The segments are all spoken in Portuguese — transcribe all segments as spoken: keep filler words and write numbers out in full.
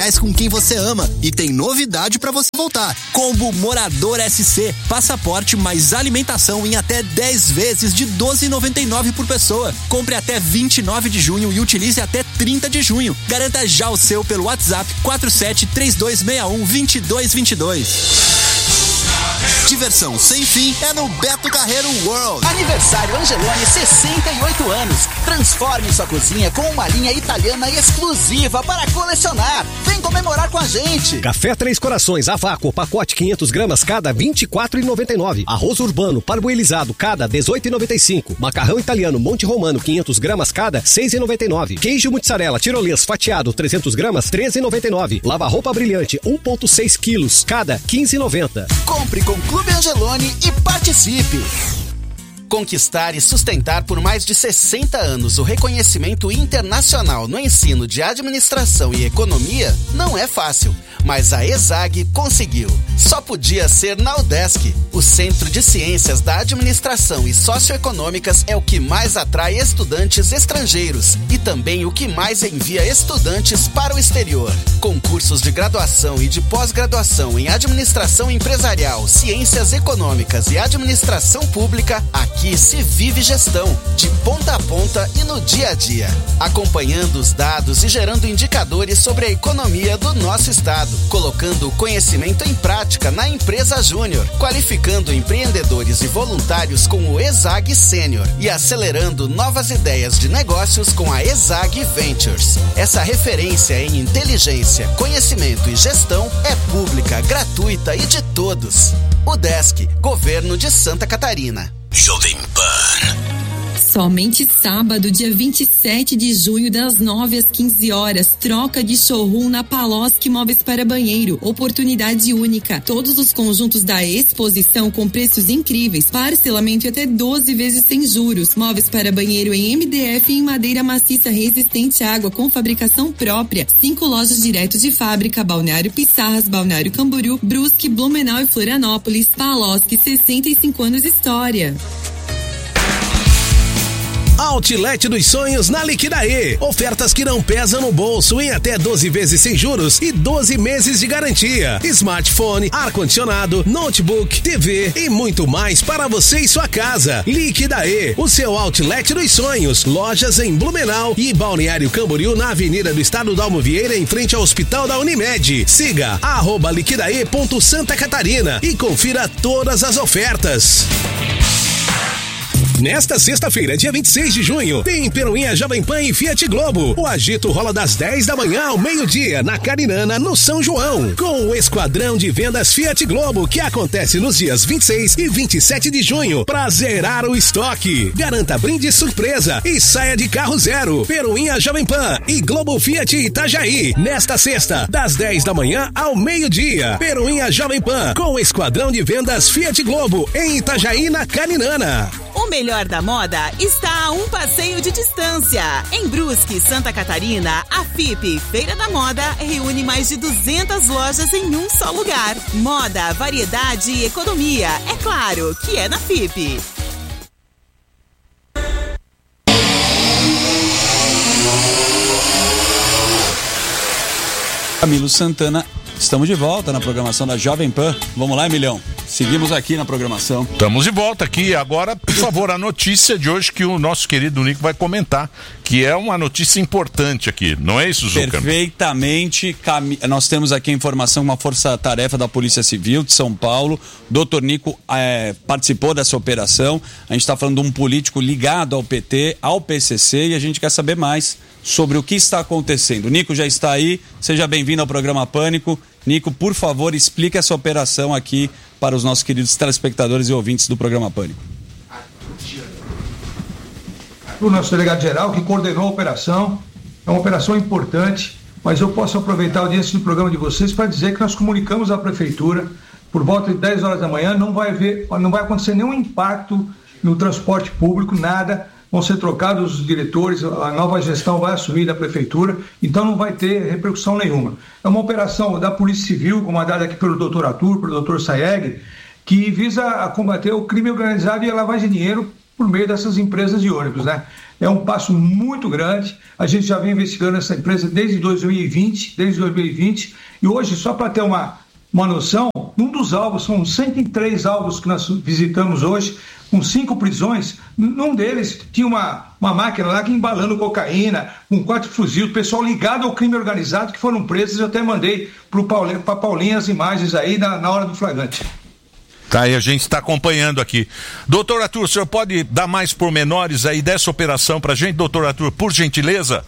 com quem você ama. E tem novidade pra você voltar. Combo Morador S C. Passaporte mais alimentação em até dez vezes de doze reais e noventa e nove centavos por pessoa. Compre até vinte e nove de junho e utilize até trinta de junho. Garanta já o seu pelo WhatsApp quatro sete três dois seis um dois dois dois dois. Diversão sem fim é no Beto Carreiro World. Aniversário Angeloni, sessenta e oito anos. Transforme sua cozinha com uma linha italiana exclusiva para colecionar. Vem comemorar com a gente. Café Três Corações a vácuo, pacote quinhentas gramas cada vinte e quatro reais e noventa e nove centavos. Arroz urbano parboilizado cada dezoito reais e noventa e cinco centavos. Macarrão italiano Monte Romano quinhentas gramas cada seis reais e noventa e nove centavos. Queijo mussarela tirolês fatiado trezentas gramas treze reais e noventa e nove centavos. Lava roupa brilhante um vírgula seis quilos cada quinze reais e noventa centavos. Compre com Clube Angeloni e participe. Conquistar e sustentar por mais de sessenta anos o reconhecimento internacional no ensino de administração e economia não é fácil, mas a ESAG conseguiu. Só podia ser na UDESC. O Centro de Ciências da Administração e Socioeconômicas é o que mais atrai estudantes estrangeiros e também o que mais envia estudantes para o exterior. Com cursos de graduação e de pós-graduação em Administração Empresarial, Ciências Econômicas e Administração Pública, aqui Aqui se vive gestão, de ponta a ponta e no dia a dia, acompanhando os dados e gerando indicadores sobre a economia do nosso estado, colocando o conhecimento em prática na empresa Júnior, qualificando empreendedores e voluntários com o ESAG Sênior e acelerando novas ideias de negócios com a ESAG Ventures. Essa referência em inteligência, conhecimento e gestão é pública, gratuita e de todos. UDESC, Governo de Santa Catarina. Jovem Pan. Somente sábado, dia vinte e sete de junho, das nove às quinze horas, troca de showroom na Paloski Móveis para Banheiro. Oportunidade única. Todos os conjuntos da exposição com preços incríveis. Parcelamento até doze vezes sem juros. Móveis para banheiro em M D F e em madeira maciça resistente à água com fabricação própria. Cinco lojas direto de fábrica: Balneário Pissarras, Balneário Camboriú, Brusque, Blumenau e Florianópolis. Paloski, sessenta e cinco anos de história. Outlet dos Sonhos na Liquidaê. Ofertas que não pesam no bolso em até doze vezes sem juros e doze meses de garantia. Smartphone, ar-condicionado, notebook, T V e muito mais para você e sua casa. Liquidaê, o seu Outlet dos Sonhos. Lojas em Blumenau e Balneário Camboriú na Avenida do Estado da Almovieira, em frente ao Hospital da Unimed. Siga arroba liquidaê ponto Santa Catarina e confira todas as ofertas. Nesta sexta-feira, dia vinte e seis de junho, tem Peruinha Jovem Pan e Fiat Globo. O agito rola das dez da manhã ao meio-dia, na Carinana, no São João. Com o Esquadrão de Vendas Fiat Globo, que acontece nos dias vinte e seis e vinte e sete de junho, pra zerar o estoque. Garanta brinde surpresa e saia de carro zero. Peruinha Jovem Pan e Globo Fiat Itajaí. Nesta sexta, das dez da manhã ao meio-dia. Peruinha Jovem Pan, com o Esquadrão de Vendas Fiat Globo, em Itajaí, na Carinana. O melhor da moda está a um passeio de distância. Em Brusque, Santa Catarina, a F I P, Feira da Moda, reúne mais de duzentas lojas em um só lugar. Moda, variedade e economia. É claro que é na F I P. Camilo Santana, estamos de volta na programação da Jovem Pan. Vamos lá, Emilhão. Seguimos aqui na programação. Estamos de volta aqui. Agora, por favor, a notícia de hoje que o nosso querido Nico vai comentar, que é uma notícia importante aqui. Não é isso, Zucca? Perfeitamente. Cam... Nós temos aqui a informação, uma força-tarefa da Polícia Civil de São Paulo. doutor Nico é, participou dessa operação. A gente está falando de um político ligado ao P T, ao P C C, e a gente quer saber mais sobre o que está acontecendo. O Nico já está aí. Seja bem-vindo ao programa Pânico. Nico, por favor, explique essa operação aqui para os nossos queridos telespectadores e ouvintes do programa Pânico. O nosso delegado-geral que coordenou a operação, é uma operação importante, mas eu posso aproveitar a audiência do programa de vocês para dizer que nós comunicamos à Prefeitura, por volta de dez horas da manhã, não vai haver, não vai acontecer nenhum impacto no transporte público, nada. Vão ser trocados os diretores, a nova gestão vai assumir da Prefeitura, então não vai ter repercussão nenhuma. É uma operação da Polícia Civil, comandada aqui pelo doutor Arthur, pelo doutor Sayeg, que visa combater o crime organizado e a lavagem de dinheiro por meio dessas empresas de ônibus, né? É um passo muito grande. A gente já vem investigando essa empresa desde dois mil e vinte, desde dois mil e vinte, e hoje, só para ter uma, uma noção, um dos alvos, são cento e três alvos que nós visitamos hoje, com cinco prisões. Num deles tinha uma, uma máquina lá que embalando cocaína, com quatro fuzis, o pessoal ligado ao crime organizado que foram presos. Eu até mandei para Paulinho, Paulinho as imagens aí na, na hora do flagrante. Tá, e a gente está acompanhando aqui. Doutor Arthur, o senhor pode dar mais pormenores aí dessa operação para a gente, doutor Arthur, por gentileza?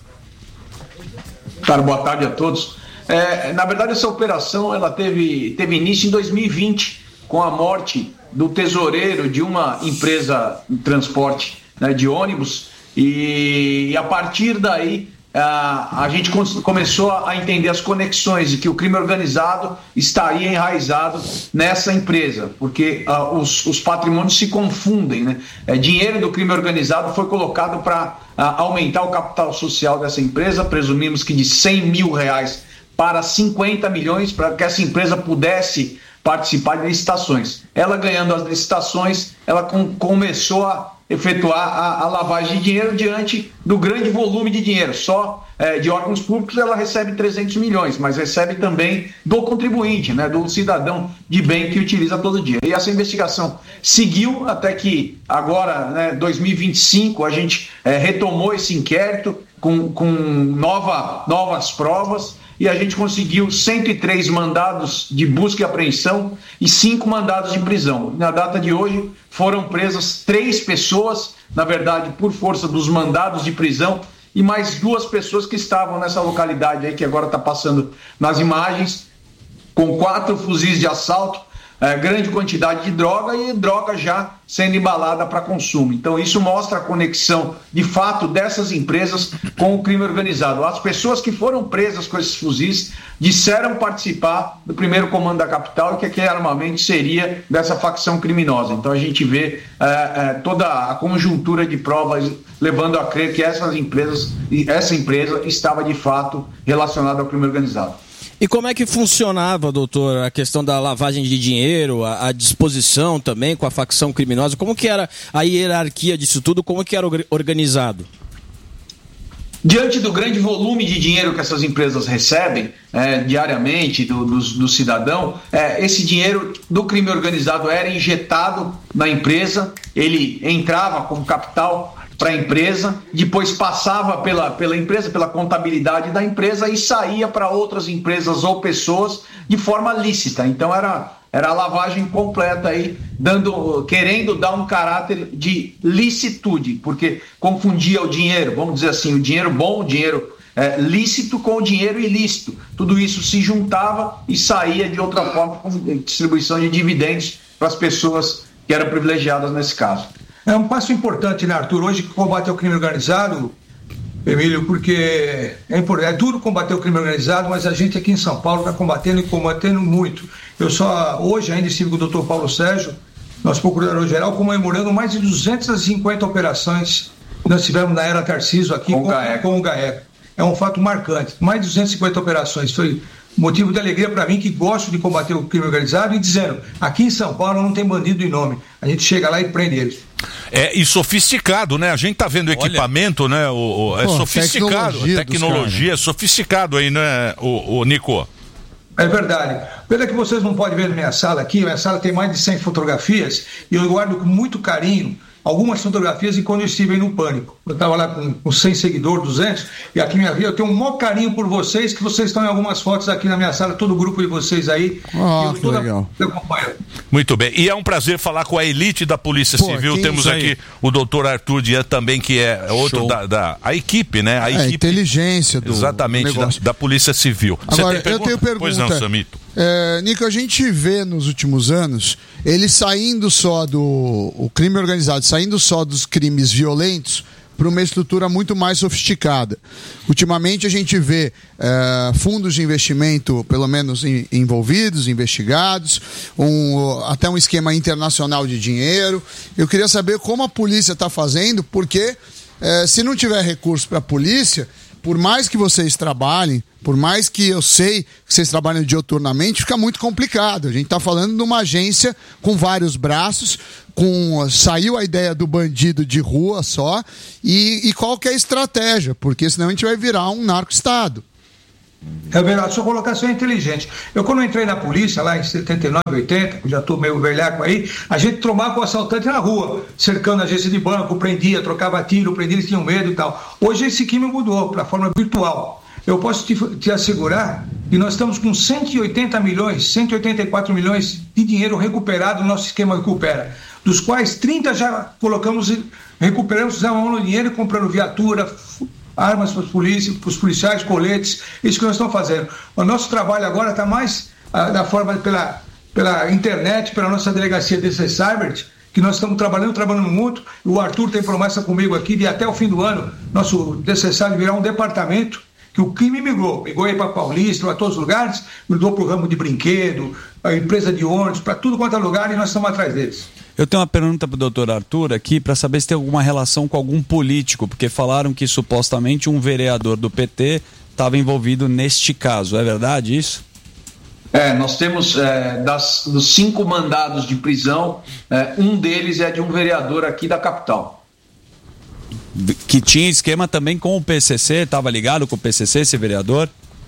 Cara, boa tarde a todos. É, na verdade, essa operação ela teve, teve início em dois mil e vinte, com a morte do tesoureiro de uma empresa de transporte, né, de ônibus, e, e a partir daí a, a gente começou a entender as conexões de que o crime organizado estaria enraizado nessa empresa, porque uh, os, os patrimônios se confundem, né? É, dinheiro do crime organizado foi colocado para uh, aumentar o capital social dessa empresa, presumimos que de cem mil reais para cinquenta milhões, para que essa empresa pudesse participar de licitações. Ela ganhando as licitações, ela com, começou a efetuar a, a lavagem de dinheiro diante do grande volume de dinheiro. Só é, de órgãos públicos ela recebe trezentos milhões, mas recebe também do contribuinte, né, do cidadão de bem que utiliza todo dia. E essa investigação seguiu até que agora, né, dois mil e vinte e cinco, a gente é, retomou esse inquérito com, com nova, novas provas, e a gente conseguiu cento e três mandados de busca e apreensão e cinco mandados de prisão. Na data de hoje foram presas três pessoas, na verdade por força dos mandados de prisão, e mais duas pessoas que estavam nessa localidade aí, que agora está passando nas imagens, com quatro fuzis de assalto, é, grande quantidade de droga e droga já sendo embalada para consumo. Então isso mostra a conexão de fato dessas empresas com o crime organizado. As pessoas que foram presas com esses fuzis disseram participar do primeiro comando da capital e que aquele armamento seria dessa facção criminosa. Então a gente vê é, é, toda a conjuntura de provas levando a crer que essas empresas, essa empresa estava de fato relacionada ao crime organizado. E como é que funcionava, doutor, a questão da lavagem de dinheiro, a, a disposição também com a facção criminosa? Como que era a hierarquia disso tudo? Como que era organizado? Diante do grande volume de dinheiro que essas empresas recebem é, diariamente do, do, do cidadão, é, esse dinheiro do crime organizado era injetado na empresa, ele entrava como capital para a empresa, depois passava pela, pela empresa, pela contabilidade da empresa e saía para outras empresas ou pessoas de forma lícita. Então era, era a lavagem completa aí, dando, querendo dar um caráter de licitude, porque confundia o dinheiro, vamos dizer assim, o dinheiro bom, o dinheiro é, lícito com o dinheiro ilícito. Tudo isso se juntava e saía de outra forma com distribuição de dividendos para as pessoas que eram privilegiadas nesse caso. É um passo importante, né, Arthur? Hoje que combate ao crime organizado, Emílio, porque é, importante, é duro combater o crime organizado, mas a gente aqui em São Paulo está combatendo e combatendo muito. Eu só, hoje ainda estive com o doutor Paulo Sérgio, nosso procurador-geral, comemorando mais de duzentas e cinquenta operações que nós tivemos na era Tarcísio aqui com, com, com o GAECO. É um fato marcante. Mais de duzentas e cinquenta operações. Foi motivo de alegria para mim, que gosto de combater o crime organizado, e dizendo, aqui em São Paulo não tem bandido em nome. A gente chega lá e prende eles. É, e sofisticado, né? A gente tá vendo o equipamento, né? O, o, é Pô, sofisticado, tecnologia, tecnologia é sofisticado aí, né, o, o Nico? É verdade. Pena que vocês não podem ver na minha sala aqui, minha sala tem mais de cem fotografias, e eu guardo com muito carinho algumas fotografias de quando eu estive aí no Pânico. Eu estava lá com, com cem seguidores, duzentos, e aqui minha vida, eu tenho um maior carinho por vocês, que vocês estão em algumas fotos aqui na minha sala, todo o grupo de vocês aí. Ah, oh, que legal. Eu acompanho. Muito bem, e é um prazer falar com a elite da Polícia Pô, Civil. Temos aqui o doutor Arthur Dian também, que é outro da, da a equipe, né? A é, equipe, inteligência do exatamente, da, da Polícia Civil. Agora, eu tenho pergunta. Pois não, Samito. É, Nico, a gente vê nos últimos anos ele saindo só do o crime organizado, saindo só dos crimes violentos para uma estrutura muito mais sofisticada. Ultimamente a gente vê é, fundos de investimento, pelo menos em, envolvidos, investigados, um, até um esquema internacional de dinheiro. Eu queria saber como a polícia está fazendo, porque é, se não tiver recurso para a polícia, por mais que vocês trabalhem Por mais que eu sei que vocês trabalham dioturnamente, fica muito complicado. A gente está falando de uma agência com vários braços, com saiu a ideia do bandido de rua só, e, e qual que é a estratégia? Porque senão a gente vai virar um narco-estado. É verdade, sua colocação é inteligente. Eu, quando entrei na polícia, lá em setenta e nove, oitenta, já estou meio velhaco aí, a gente tromava com o assaltante na rua, cercando a agência de banco, prendia, trocava tiro, prendia, eles tinham medo e tal. Hoje esse crime mudou para a forma virtual. Eu posso te, te assegurar que nós estamos com cento e oitenta milhões, cento e oitenta e quatro milhões de dinheiro recuperado no nosso esquema Recupera, dos quais trinta já colocamos, recuperamos, usamos o dinheiro comprando viatura, armas para os polícia, para os policiais, coletes, isso que nós estamos fazendo. O nosso trabalho agora está mais ah, da forma pela, pela internet, pela nossa delegacia D C Cyber, que nós estamos trabalhando, trabalhando muito. O Arthur tem promessa comigo aqui de até o fim do ano, nosso D C Cyber virar um departamento, que o crime migrou, migrou aí para Paulista, para todos os lugares, migrou para o ramo de brinquedo, a empresa de ônibus, para tudo quanto é lugar, e nós estamos atrás deles. Eu tenho uma pergunta para o doutor Arthur aqui, para saber se tem alguma relação com algum político, porque falaram que supostamente um vereador do P T estava envolvido neste caso. É verdade isso? É, nós temos é, das, dos cinco mandados de prisão, é, um deles é de um vereador aqui da capital. Que tinha esquema também com o P C C, estava ligado com o P C C, esse vereador?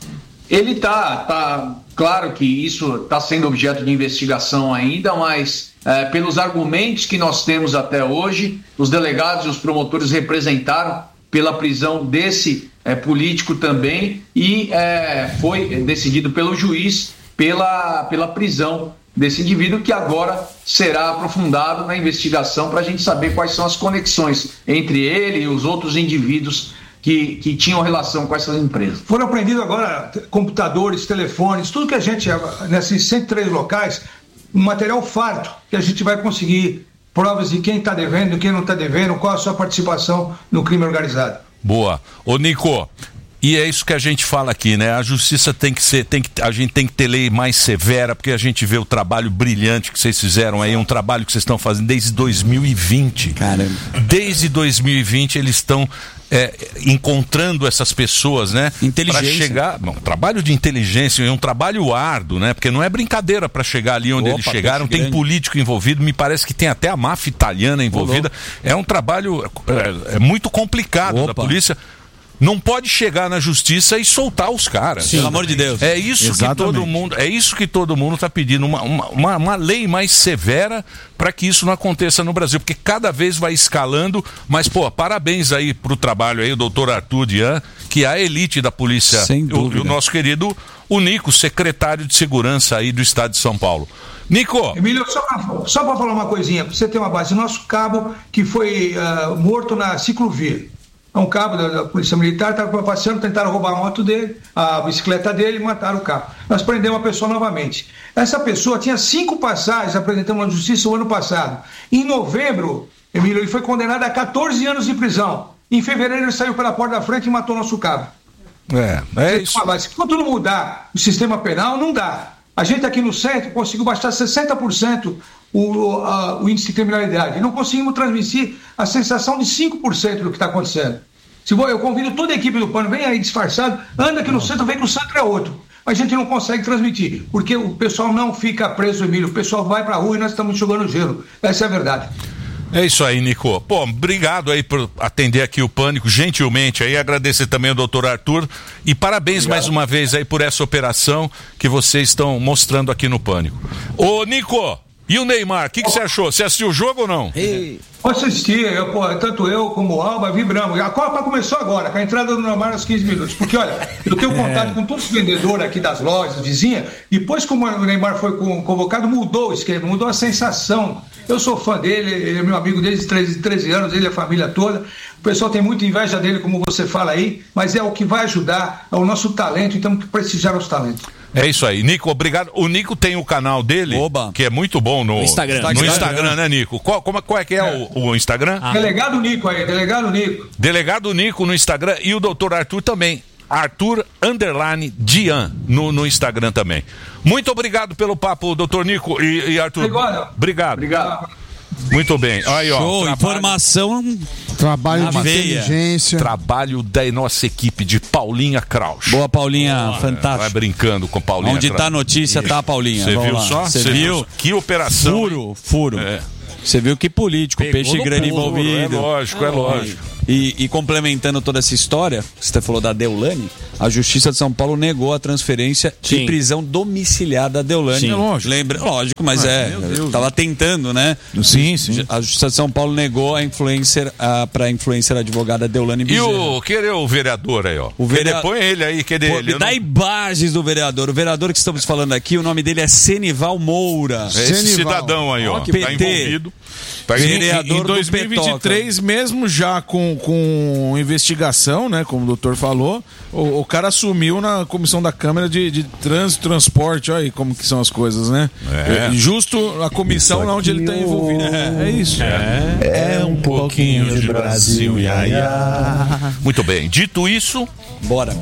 Ele tá, tá, claro que isso está sendo objeto de investigação ainda, mas é, pelos argumentos que nós temos até hoje, os delegados e os promotores representaram pela prisão desse é, político também, e é, foi decidido pelo juiz pela, pela prisão desse indivíduo, que agora será aprofundado na investigação para a gente saber quais são as conexões entre ele e os outros indivíduos que, que tinham relação com essas empresas. Foram apreendidos agora computadores, telefones, tudo que a gente, nesses cento e três locais, um material farto, que a gente vai conseguir provas de quem está devendo, quem não está devendo, qual a sua participação no crime organizado. Boa. Ô Nico, e é isso que a gente fala aqui, né? A justiça tem que ser, tem que, a gente tem que ter lei mais severa, porque a gente vê o trabalho brilhante que vocês fizeram aí, um trabalho que vocês estão fazendo desde dois mil e vinte. Caramba. Desde dois mil e vinte eles estão é, encontrando essas pessoas, né? Inteligência. Para chegar, bom, trabalho de inteligência, é um trabalho árduo, né? Porque não é brincadeira para chegar ali onde Opa, eles chegaram, tem grande. Político envolvido, me parece que tem até a máfia italiana envolvida. É um trabalho é, é muito complicado Opa. Da polícia. Não pode chegar na justiça e soltar os caras. Sim, pelo amor de Deus. É isso Exatamente. que todo mundo, é isso que todo mundo está pedindo, uma, uma, uma lei mais severa para que isso não aconteça no Brasil, porque cada vez vai escalando. Mas pô, parabéns aí pro trabalho aí, o doutor Arthur Dian, que é a elite da polícia, Sem dúvida. o, o nosso querido o Nico, secretário de segurança aí do estado de São Paulo. Nico! Emílio, só para falar uma coisinha, para você ter uma base, nosso cabo que foi uh, morto na ciclovia. Um cabo da, da Polícia Militar estava passeando, tentaram roubar a moto dele, a bicicleta dele e mataram o cabo. Nós prendemos a pessoa novamente. Essa pessoa tinha cinco passagens apresentando na justiça o ano passado. Em novembro, Emílio, ele foi condenado a catorze anos de prisão. Em fevereiro ele saiu pela porta da frente e matou nosso cabo. É, é isso. Se quando não mudar o sistema penal, não dá. A gente aqui no centro conseguiu baixar sessenta por cento o, a, o índice de criminalidade. E não conseguimos transmitir a sensação de cinco por cento do que está acontecendo. Se for, eu convido toda a equipe do Pano, vem aí disfarçado, anda aqui no centro, vem que o centro é outro. Mas a gente não consegue transmitir, porque o pessoal não fica preso, Emílio. O pessoal vai para a rua e nós estamos jogando gelo. Essa é a verdade. É isso aí, Nico. Pô, obrigado aí por atender aqui o Pânico, gentilmente aí, agradecer também ao doutor Arthur e parabéns obrigado. Mais uma vez aí por essa operação que vocês estão mostrando aqui no Pânico. Ô, Nico, e o Neymar, o que, que você achou? Você assistiu o jogo ou não? Ei. Assisti, eu, pô, tanto eu como o Alba vibramos. A Copa começou agora, com a entrada do Neymar aos quinze minutos. Porque, olha, eu tenho contato é. com todos os vendedores aqui das lojas, vizinhas. Depois que o Neymar foi convocado, mudou o esquema, mudou a sensação. Eu sou fã dele, ele é meu amigo desde treze anos, ele e a família toda. O pessoal tem muita inveja dele, como você fala aí, mas é o que vai ajudar, é o nosso talento, então temos que prestigiar os talentos. É isso aí, Nico, obrigado. O Nico tem o canal dele, Oba. que é muito bom no, no Instagram, no Instagram, Instagram né, Nico? Qual, como, qual é que é, é. O, o Instagram? Ah. Delegado Nico aí, Delegado Nico. Delegado Nico no Instagram e o doutor Arthur também. Arthur Underline Dian no, no Instagram também. Muito obrigado pelo papo, doutor Nico e, e Arthur. Obrigado. Obrigado. Obrigado. Muito bem. Aí, ó, Show, informação Trabalho de veia. inteligência. Trabalho da nossa equipe de Paulinha Krausch. Boa, Paulinha, fantástico. Vai brincando com Paulinha. Onde tá a notícia, tá a Paulinha. Você Vamos viu lá. só? Você Cê viu? Que operação. Furo, furo. É. Você viu que político, Pegou peixe no grande furo, envolvido. É lógico, é lógico. E, e complementando toda essa história, você falou da Deolane, a Justiça de São Paulo negou a transferência Sim. de prisão domiciliar da Deolane. Sim. É lógico. Lembra? Lógico, mas Ah, é. meu Tava tentando, né? Sim, sim. A Justiça de São Paulo negou a influencer, a, pra influencer advogada Deolane E Bezerra. o, querer o vereador aí, ó. O vereador- Põe ele aí, cadê Pô, ele? me dá imagens do vereador. O vereador que estamos falando aqui, o nome dele é Senival Moura. É esse Senival. cidadão aí, ó. Ó, que Tá P T. envolvido. Tá Sim. envolvido. Vereador Em do dois mil e vinte e três, mesmo já com, com investigação, né, como o doutor falou, o, o cara assumiu na comissão da Câmara de, de Trânsito e Transporte. Olha aí como que são as coisas, né? É. Justo a comissão onde ele está envolvido. É, é isso. É um pouquinho de Brasil, ia, ia. Muito bem. Dito isso, Bora.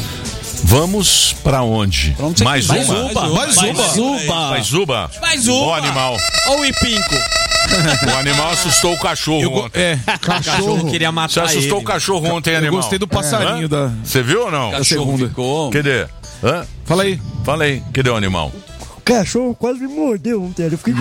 vamos pra onde? Pra onde você Mais quiser. uma? Mais uma. Mais uma. Mais uma? Mais uma. Ó, animal. Ó o Ipinco. O animal assustou o cachorro Eu go- ontem. é, Cachorro queria Você matar assustou ele. o cachorro ontem, eu animal? gostei do passarinho Hã? da. Você viu ou não? Cachorro segunda. ficou. Cadê? Hã? Fala aí. Fala aí. Cadê o animal? O cachorro quase me mordeu ontem. Eu fiquei com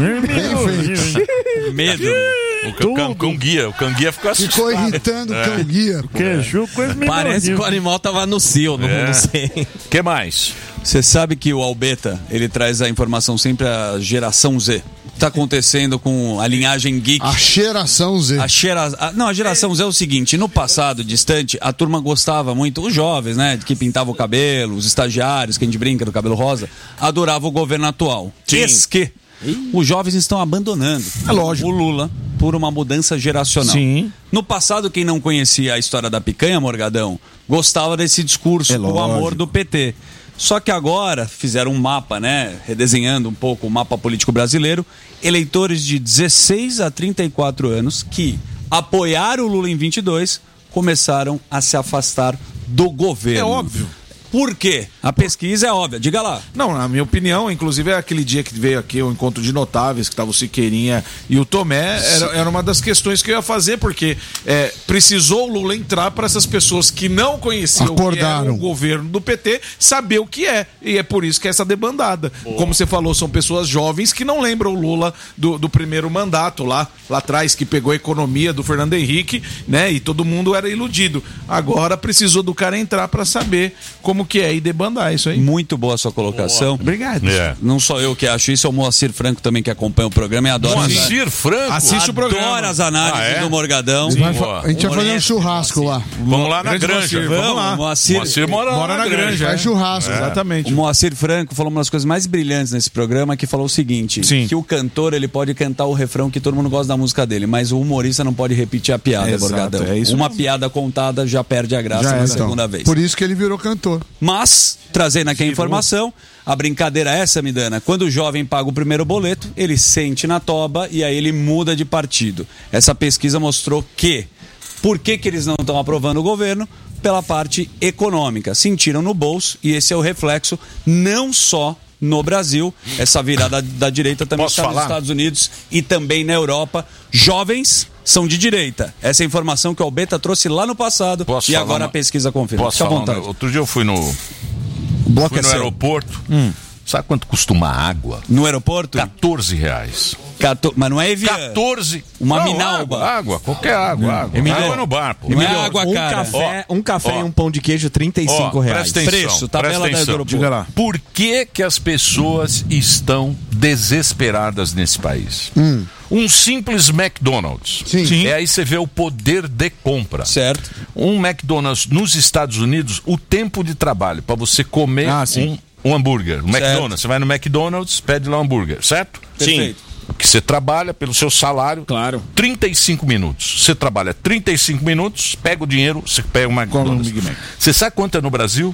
Medo. O ca- can, cão guia. O cão guia ficou assustado. Ficou irritando o cão guia. pô. cachorro quase me Parece que o animal tava no cio, não, É. não sei. O que mais? Você sabe que o Albeta, ele traz a informação sempre a geração Z. O que tá acontecendo com a linhagem geek? A geração Z. A gera... a- Não, a geração Z é o seguinte, no passado distante, a turma gostava muito, os jovens, né, que pintavam o cabelo, os estagiários, que a gente brinca do cabelo rosa, adoravam o governo atual. Eis que os jovens estão abandonando É lógico. o Lula por uma mudança geracional. Sim. No passado, quem não conhecia a história da picanha, Morgadão, gostava desse discurso, É o lógico. amor do P T. Só que agora fizeram um mapa, né? Redesenhando um pouco o mapa político brasileiro. Eleitores de dezesseis a trinta e quatro anos que apoiaram o Lula em vinte e dois começaram a se afastar do governo. É óbvio. Por quê? A pesquisa é óbvia. Diga lá. Não, na minha opinião, inclusive é aquele dia que veio aqui o encontro de notáveis, que estava o Siqueirinha e o Tomé, era, era uma das questões que eu ia fazer, porque é, precisou o Lula entrar para essas pessoas que não conheciam o que era o governo do P T saber o que é. E é por isso que é essa debandada. Boa. Como você falou, são pessoas jovens que não lembram o Lula do, do primeiro mandato lá, lá atrás, que pegou a economia do Fernando Henrique, né? E todo mundo era iludido. Agora precisou do cara entrar para saber como que é e debandar isso aí. Muito boa a sua colocação. Boa. Obrigado. É. Não só eu que acho isso, é o Moacir Franco também que acompanha o programa e adora. Moacir Franco? Assiste o programa. Adora as análises Ah, é? do Morgadão. Vai fa- a gente vai fazer um churrasco lá. Vamos lá na Grande granja. Moacir, Vamos, vamos lá. Moacir, Moacir mora, Mora lá na granja. Faz churrasco. Exatamente. O Moacir Franco falou uma das coisas mais brilhantes nesse programa, que falou o seguinte, Sim. que o cantor ele pode cantar o refrão que todo mundo gosta da música dele, mas o humorista não pode repetir a piada, Exato, Morgadão. é isso uma mesmo. piada contada já perde a graça Já na era. segunda Então, vez. por isso que ele virou cantor. Mas, trazendo aqui a informação, a brincadeira é essa, Midana, quando o jovem paga o primeiro boleto, ele sente na toba e aí ele muda de partido. Essa pesquisa mostrou que, por que que eles não estão aprovando o governo? Pela parte econômica. Sentiram no bolso e esse é o reflexo não só no Brasil, essa virada da direita também Posso está nos falar? Estados Unidos e também na Europa. Jovens são de direita. Essa é a informação que o Albeta trouxe lá no passado Posso e falar agora uma- a pesquisa confirma. Posso Fica à falar? vontade. Um- Outro dia eu fui no, bloco fui é no seu. aeroporto. Sabe quanto custa uma água? No aeroporto? quatorze reais. Cato... Mas não é Evian. quatorze. Uma Não, Minalba. Água, água, qualquer água. água. Emílio, água no bar, pô. Não é Emílio, água, um cara. café, Ó, um café ó. e um pão de queijo, trinta e cinco Ó, reais. presta atenção, Preço, tabela presta da atenção. aeroporto. Diga lá. Por que que as pessoas estão desesperadas nesse país? Um simples McDonald's. Sim. Sim. É aí você vê o poder de compra. Certo. Um McDonald's nos Estados Unidos, o tempo de trabalho para você comer Ah, sim. um, um hambúrguer. Um Certo. McDonald's. Você vai no McDonald's, pede lá um hambúrguer, certo? Perfeito. Que você trabalha pelo seu salário. Claro. trinta e cinco minutos. Você trabalha trinta e cinco minutos, pega o dinheiro, você pega uma Come um McDonald's. Big Mac. Você sabe quanto é no Brasil?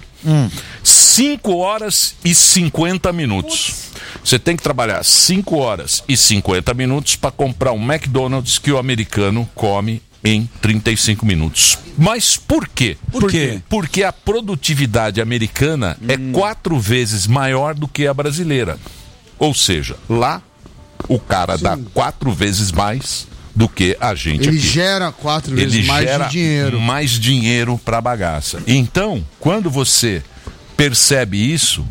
cinco horas e cinquenta minutos. Você tem que trabalhar cinco horas e cinquenta minutos para comprar um McDonald's que o americano come em trinta e cinco minutos. Mas por quê? Por quê? Porque a produtividade americana é quatro vezes maior do que a brasileira. Ou seja, lá o cara dá quatro vezes mais do que a gente Ele aqui. gera quatro vezes Ele mais gera de dinheiro. mais dinheiro para a bagaça. Então, quando você percebe isso,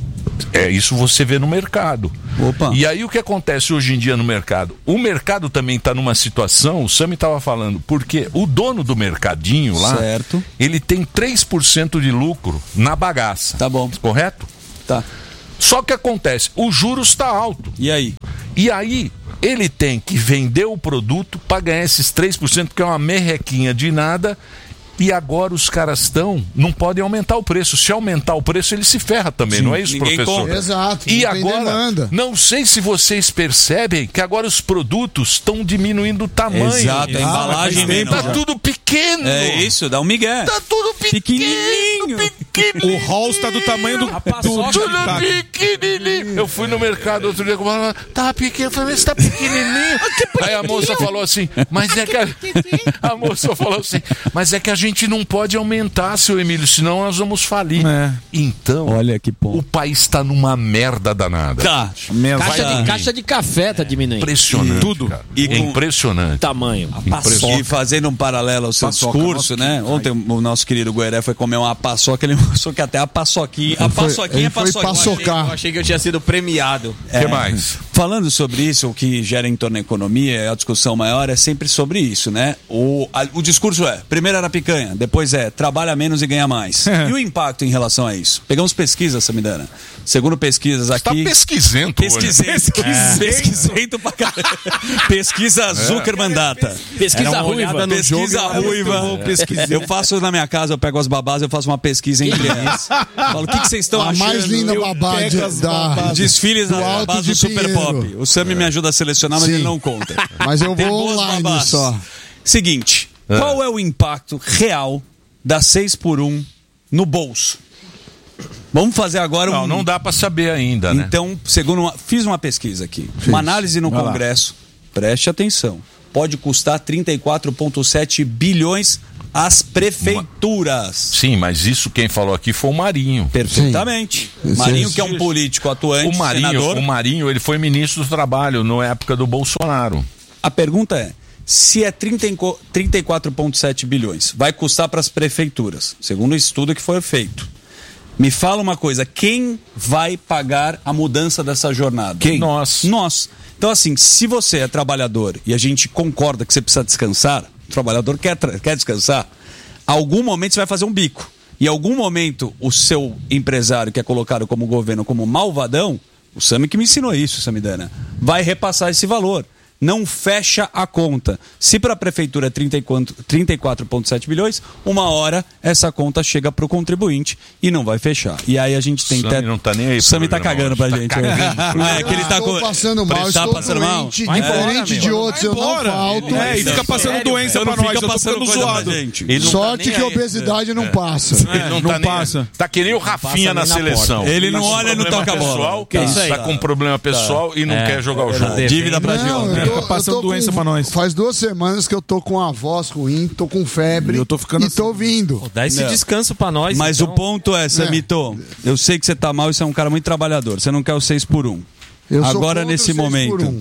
é isso você vê no mercado. Opa. E aí o que acontece hoje em dia no mercado? O mercado também está numa situação, o Sami estava falando, porque o dono do mercadinho lá, certo, ele tem três por cento de lucro na bagaça. Tá bom. Correto? Tá. Só que acontece, o juros está alto. E aí? E aí ele tem que vender o produto para ganhar esses três por cento, que é uma merrequinha de nada. E agora os caras estão, não podem aumentar o preço. Se aumentar o preço, ele se ferra também, Sim, não é isso, ninguém professor? compra. Exato. E não tem agora, demanda. não sei se vocês percebem que agora os produtos estão diminuindo o tamanho. Exato, a embalagem Tá menor. tudo pequeno. É isso, dá um migué. Tá tudo pequenininho. pequenininho. O Rolls tá do tamanho do... do Tudo pequenininho. Eu fui no mercado outro dia com uma... Tá pequeno, eu falei, mas tá pequenininho. Aí a moça falou assim, mas é que... A, a moça falou assim, mas é que a gente não pode aumentar, seu Emílio, senão nós vamos falir. É. Então, olha que ponto. O país tá numa merda danada. Tá. Caixa de, caixa de café tá diminuindo. Impressionante. Tudo. Cara. E com- Impressionante. Tamanho. E fazendo um paralelo ao seu Paçoca, discurso, né? Ontem o nosso querido Gueré foi comer uma paçoca, ele mostrou que até a paçoquinha. A foi- paçoquinha ele é foi paçoquinha. paçocar. Eu achei que eu tinha sido premiado. O que mais? Falando sobre isso, o que gera em torno da economia, a discussão maior é sempre sobre isso, né? O, a- o discurso é, primeiro era picanha, depois é, trabalha menos e ganha mais. E o impacto em relação a isso? Pegamos pesquisas, Samidana. Segundo pesquisas aqui... Tá pesquisando Pesquisento. hoje. Pesquisento. Pesquisento pra caramba. Pesquisa Zuckerman Data. Pesquisa Era uma ruiva. olhada no Pesquisa jogo, ruiva. Eu faço na minha casa, eu pego as babás, eu faço uma pesquisa entre eles. Falo, o que, que vocês estão A achando? mais linda Eu babá pego de- as da- babás. Desfiles do das Alto babás de do Super Pinheiro. Pop. O Sami me ajuda a selecionar, mas Sim. ele não conta. Mas eu Tem vou boas online babás. só. Seguinte, qual é o impacto real da seis por um no bolso? Vamos fazer agora um... Não, não dá pra saber ainda, né? Então, segundo uma, fiz uma pesquisa aqui, uma análise no Vai lá. Congresso, preste atenção, pode custar trinta e quatro vírgula sete bilhões às prefeituras. Sim, mas isso quem falou aqui foi o Marinho. Perfeitamente. Sim. Marinho, Sim. que é um político atuante, O Marinho, senador. o Marinho, ele foi ministro do Trabalho na época do Bolsonaro. A pergunta é, se é trinta e quatro vírgula sete bilhões, vai custar para as prefeituras, segundo o estudo que foi feito. Me fala uma coisa, quem vai pagar a mudança dessa jornada? Quem? Nós. Nós. Então, assim, se você é trabalhador e a gente concorda que você precisa descansar, o trabalhador quer, tra- quer descansar, algum momento você vai fazer um bico. E em algum momento o seu empresário, que é colocado como governo, como malvadão, o Sami que me ensinou isso, Samidana, vai repassar esse valor. Não fecha a conta. Se para a prefeitura é trinta e quatro vírgula sete bilhões, uma hora essa conta chega para o contribuinte e não vai fechar. E aí a gente tem... Sami não tá nem aí O pro Sami tá programa cagando pra hoje, tá gente. cagando. Não é que ele tá estou com... passando mal, tá estou passando mal? doente, Vai diferente embora, de meu. outros, eu não embora. falto. É, e fica passando Sério, doença Eu pra não nós, fica eu tô passando ficando coisa pra zoado. gente. Ele não Sorte tá nem que a aí. obesidade não passa. Ele não, Não tá nem- passa. Tá que nem o Rafinha na nem na seleção. porta. Ele não Tá com olha e não problema toca a bola. pessoal, Que tá, isso aí? tá com problema pessoal e não É. quer jogar o Eu jogo. não Dívida pra Não, Giota. eu tô, Fica passando eu tô doença com- pra nós. Faz duas semanas que eu tô com a voz ruim, tô com febre. Eu tô ficando e tô assim. vindo. Dá esse Não. descanso pra nós. Mas então. o ponto é, Samito, eu sei que você tá mal e você é um cara muito trabalhador. Você não quer o seis por um. Eu sou Agora, contra o nesse seis por momento, um.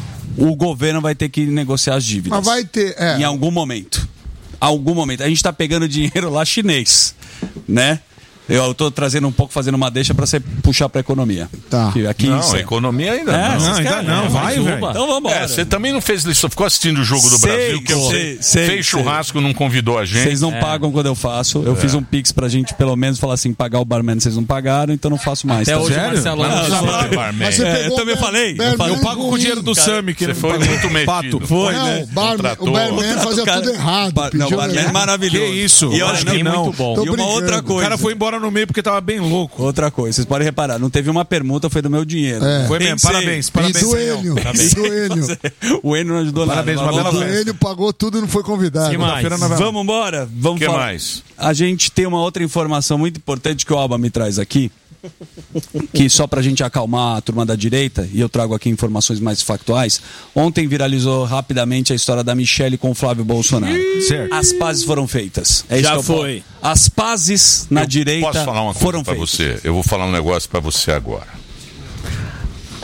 o governo vai ter que negociar as dívidas. Mas vai ter. É, Em algum momento. Algum momento. A gente tá pegando dinheiro lá chinês, né? Eu tô trazendo um pouco, fazendo uma deixa pra você puxar pra economia. Tá. Que aqui Não, isso a é- economia ainda É, não. vocês Não, ainda querem? não, É, vai, mais velho. uma. Então vamos embora. É, você também não fez lição, ficou assistindo o Jogo do Sei, Brasil, que eu sei, sei, fez sei. churrasco, não convidou a gente. Vocês não pagam quando eu faço. Eu fiz um pix pra gente, pelo menos, falar assim, pagar o barman, vocês não pagaram, então não faço mais. Até tá hoje, certo? Marcelo, Mas não Não, precisava não, ter barman. Mas você É, pegou eu também o falei. Ber- Eu falei, Eu pago com o dinheiro do Cara, Sami, que Você ele foi pagou. muito metido. Pato. Foi, Não, né? o, barman, Contratou. o barman fazia Cara- tudo errado. Ba- Não, o pediu barman é errado. maravilhoso. Que isso, E olha acho que que não. muito bom. Tô E uma brincando. outra O O coisa. cara foi embora no meio porque tava bem louco. Outra coisa, vocês podem reparar, não teve uma permuta, foi do meu dinheiro. É. Foi mesmo, Pensei. parabéns, E parabéns. do Enio. E do Enio. O Enio não ajudou Parabéns, nada. uma bela O festa. Enio pagou tudo e não foi convidado. Que mais? Segunda-feira nós vamos- Vamos embora? Vamos Que falar. mais? A gente tem uma outra informação muito importante que o Alba me traz aqui, que só pra gente acalmar a turma da direita, e eu trago aqui informações mais factuais. Ontem viralizou rapidamente a história da Michelle com o Flávio Bolsonaro. Certo. As pazes foram feitas. É isso Já que eu foi. falo. As pazes na Eu direita Posso falar uma coisa foram pra feitas. você? Eu vou falar um negócio pra você agora. A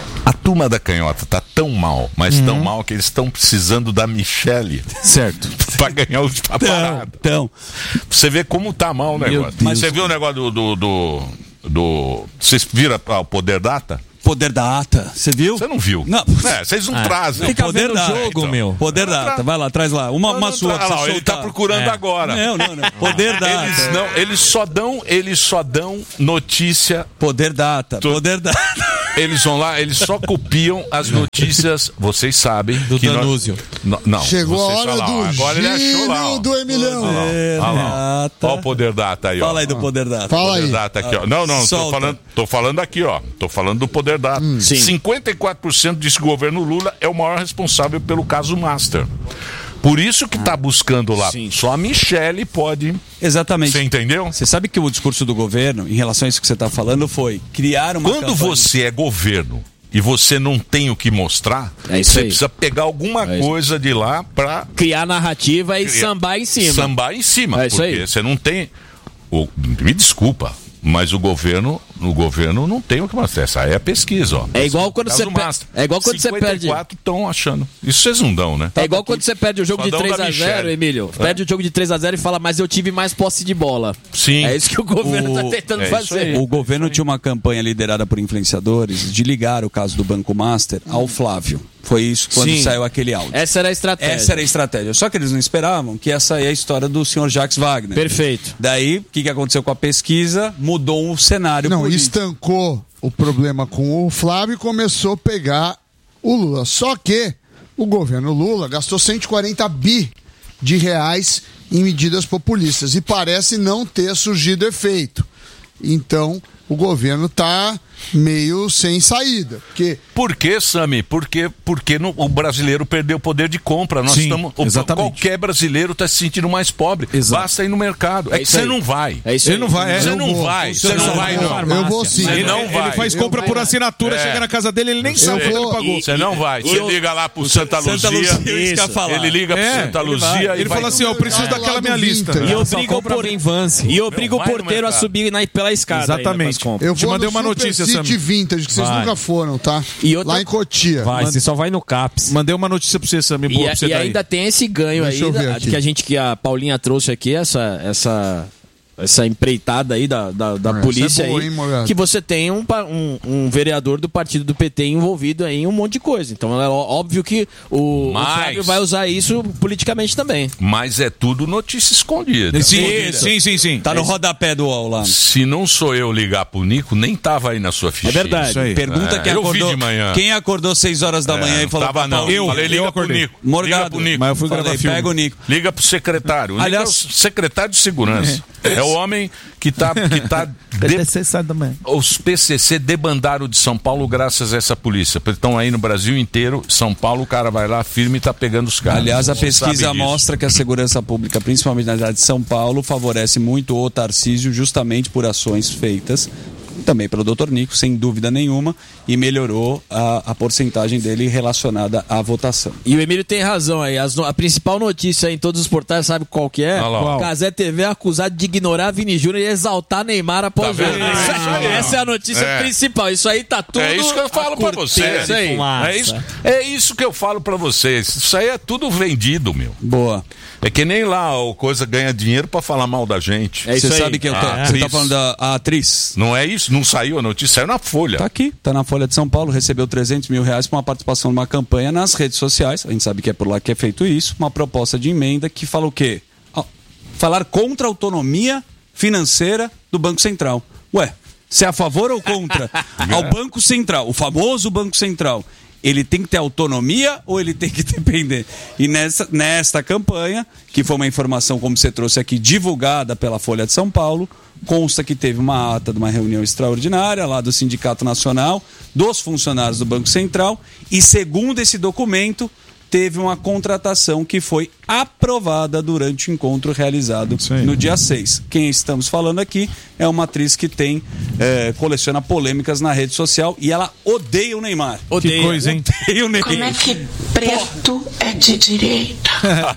turma da canhota tá tão mal, mas Uhum. tão mal que eles estão precisando da Michele. Certo. Pra ganhar os tá parado. Então. Você vê como tá mal o negócio. Mas você viu o negócio do... do, do, do... Vocês viram o Poder Data? Poder Data, você viu? Você não viu. Não. É, vocês não Ah, trazem. Fica Poder vendo o Data, jogo, meu. Poder Data, vai lá, traz lá. Uma, uma sua. Olha lá, ele tá procurando É. agora. Não, não, não. Poder Data. Eles, não, eles só dão, eles só dão notícia. Poder Data, Poder Data. Eles vão lá, eles só copiam as notícias, vocês sabem. Do que Danúzio. Não, não, Chegou a vocês hora falam, do agora ele achou lá, ó. gênio do Emilhão. Olha lá, olha lá. Olha o Poder Data aí, ó. Fala aí do Poder Data. Fala Poder aí. Data aqui, ó. Não, não, tô Solta. falando, tô falando aqui, ó. Tô falando do Poder Data. Hum. Sim. cinquenta e quatro por cento diz que o governo Lula é o maior responsável pelo caso Master. Por isso que tá buscando lá. Sim. Só a Michele pode. Exatamente. Você entendeu? Você sabe que o discurso do governo, em relação a isso que você está falando, foi criar uma Quando campanha... você é governo e você não tem o que mostrar, É isso você aí. precisa pegar alguma É isso. coisa de lá pra Criar narrativa e Criar- sambar em cima. sambar em cima. É isso porque aí. você não tem. O... Me desculpa, mas o governo, o governo não tem o que mostrar. Essa aí é a pesquisa, ó. É igual quando Caso você per- Master. é igual quando você perde- cinquenta e quatro estão achando. Isso vocês não dão, né? É igual quando você perde o jogo Só de dão três da a zero, Michele. Emílio. É. Perde o jogo de três a zero e fala, mas eu tive mais posse de bola. Sim. É isso que o governo O- tá tentando é isso fazer. O governo tinha uma campanha liderada por influenciadores de ligar o caso do Banco Master ao Flávio. Foi isso quando Sim. saiu aquele áudio. Essa era a estratégia. Essa era a estratégia. Só que eles não esperavam que essa é a história do senhor Jacques Wagner. Perfeito. Daí, o que, que aconteceu com a pesquisa? Mudou o cenário Não, político. estancou o problema com o Flávio e começou a pegar o Lula. Só que o governo Lula gastou cento e quarenta bi de reais em medidas populistas e parece não ter surgido efeito. Então, o governo está meio sem saída. Porque Por que, Sami? Porque, porque no- o brasileiro perdeu o poder de compra. Nós Sim, estamos. o- exatamente. Qualquer brasileiro está se sentindo mais pobre. Exato. Basta ir no mercado. É, É que isso você aí. não vai. É isso Ele aí. não vai, é. Você Eu não vou. vai. Você Eu não vou. vai, não. Eu vou sim. Você Ele, não ele vai. faz Eu compra vou. por assinatura, É. chega na casa dele, ele nem sabe vou. que ele pagou. Você não vai. Você liga lá pro Santa Luzia. Santa Luzia, isso que eu ia falar. Ele liga pro É, Santa ele Luzia vai. e Ele vai- fala assim, ó, eu preciso Vai daquela lá minha do lista. Vintage. E Só obriga o, por... e obriga o vai no porteiro a mercado. subir na... pela escada. Exatamente. Ainda, Eu Te vou mandei no uma Super notícia, City Sam. Vintage, que vocês Vai. nunca foram, tá? E outra- Lá em Cotia. Vai, você só vai no CAPS. Mandei uma notícia pra você, Sami, boa E, pra você e daí. ainda tem esse ganho Deixa eu aí ver da- aqui. que a gente que a Paulinha trouxe aqui, essa essa essa empreitada aí da, da, da Essa polícia é boa, aí, hein, Morgado? que você tem um, pa- um, um vereador do partido do P T envolvido aí em um monte de coisa. Então é ó- óbvio que o, o Mas- Flávio vai usar isso politicamente também. Mas é tudo notícia escondida. Sim, sim, sim, sim. Tá no rodapé do U O L lá. Se não sou eu ligar pro Nico, nem tava aí na sua fichinha. É verdade. Isso aí. Pergunta É, quem eu vi acordou. de manhã. Quem acordou seis horas da manhã É, e falou tava pra não. Paulo? Eu, Falei, liga eu pro acordei. Nico. Morgado. Liga pro Nico. Mas eu fui Falei, gravar filme. pega o Nico. Liga pro secretário. O Nico Aliás- é o secretário de segurança. É o homem que tá, que tá de- dezesseis da manhã. Os P C C debandaram de São Paulo graças a essa polícia. Porque estão aí no Brasil inteiro. São Paulo, o cara vai lá firme e tá pegando os caras. Aliás, a Você sabe pesquisa disso. mostra que a segurança pública, principalmente na cidade de São Paulo, favorece muito o Tarcísio justamente por ações feitas também pelo doutor Nico, sem dúvida nenhuma, e melhorou a, a porcentagem dele relacionada à votação. E o Emílio tem razão aí. As no- a principal notícia em todos os portais, sabe qual que é? Olha lá, ó. Cazé T V é acusado de ignorar Vini Júnior e exaltar Neymar após Tá o jogo. vendo? Essa, Isso aí, ó. essa é a notícia É. principal. Isso aí tá tudo. É isso que eu falo a pra curteira. você. É isso aí. É isso, é isso que eu falo pra vocês. Isso aí é tudo vendido, meu. Boa. É que nem lá o coisa ganha dinheiro pra falar mal da gente. É isso Você aí. sabe que eu tô, Ah, você tá atriz. falando da a atriz? Não é isso? Não saiu a notícia? Saiu na Folha. Tá aqui, tá na Folha de São Paulo, recebeu trezentos mil reais para uma participação numa campanha nas redes sociais. A gente sabe que é por lá que é feito isso. Uma proposta de emenda que fala o quê? Ó, falar contra a autonomia financeira do Banco Central. Ué, você é a favor ou contra? Ao Banco Central, o famoso Banco Central. Ele tem que ter autonomia ou ele tem que depender? E nessa, nesta campanha, que foi uma informação, como você trouxe aqui, divulgada pela Folha de São Paulo, consta que teve uma ata de uma reunião extraordinária lá do Sindicato Nacional, dos funcionários do Banco Central, e segundo esse documento, teve uma contratação que foi aprovada durante o encontro realizado no dia seis. Quem estamos falando aqui é uma atriz que tem eh, coleciona polêmicas na rede social e ela odeia o Neymar. Odeia. Que coisa, hein? Odeia o Neymar. Como é que preto é de direita?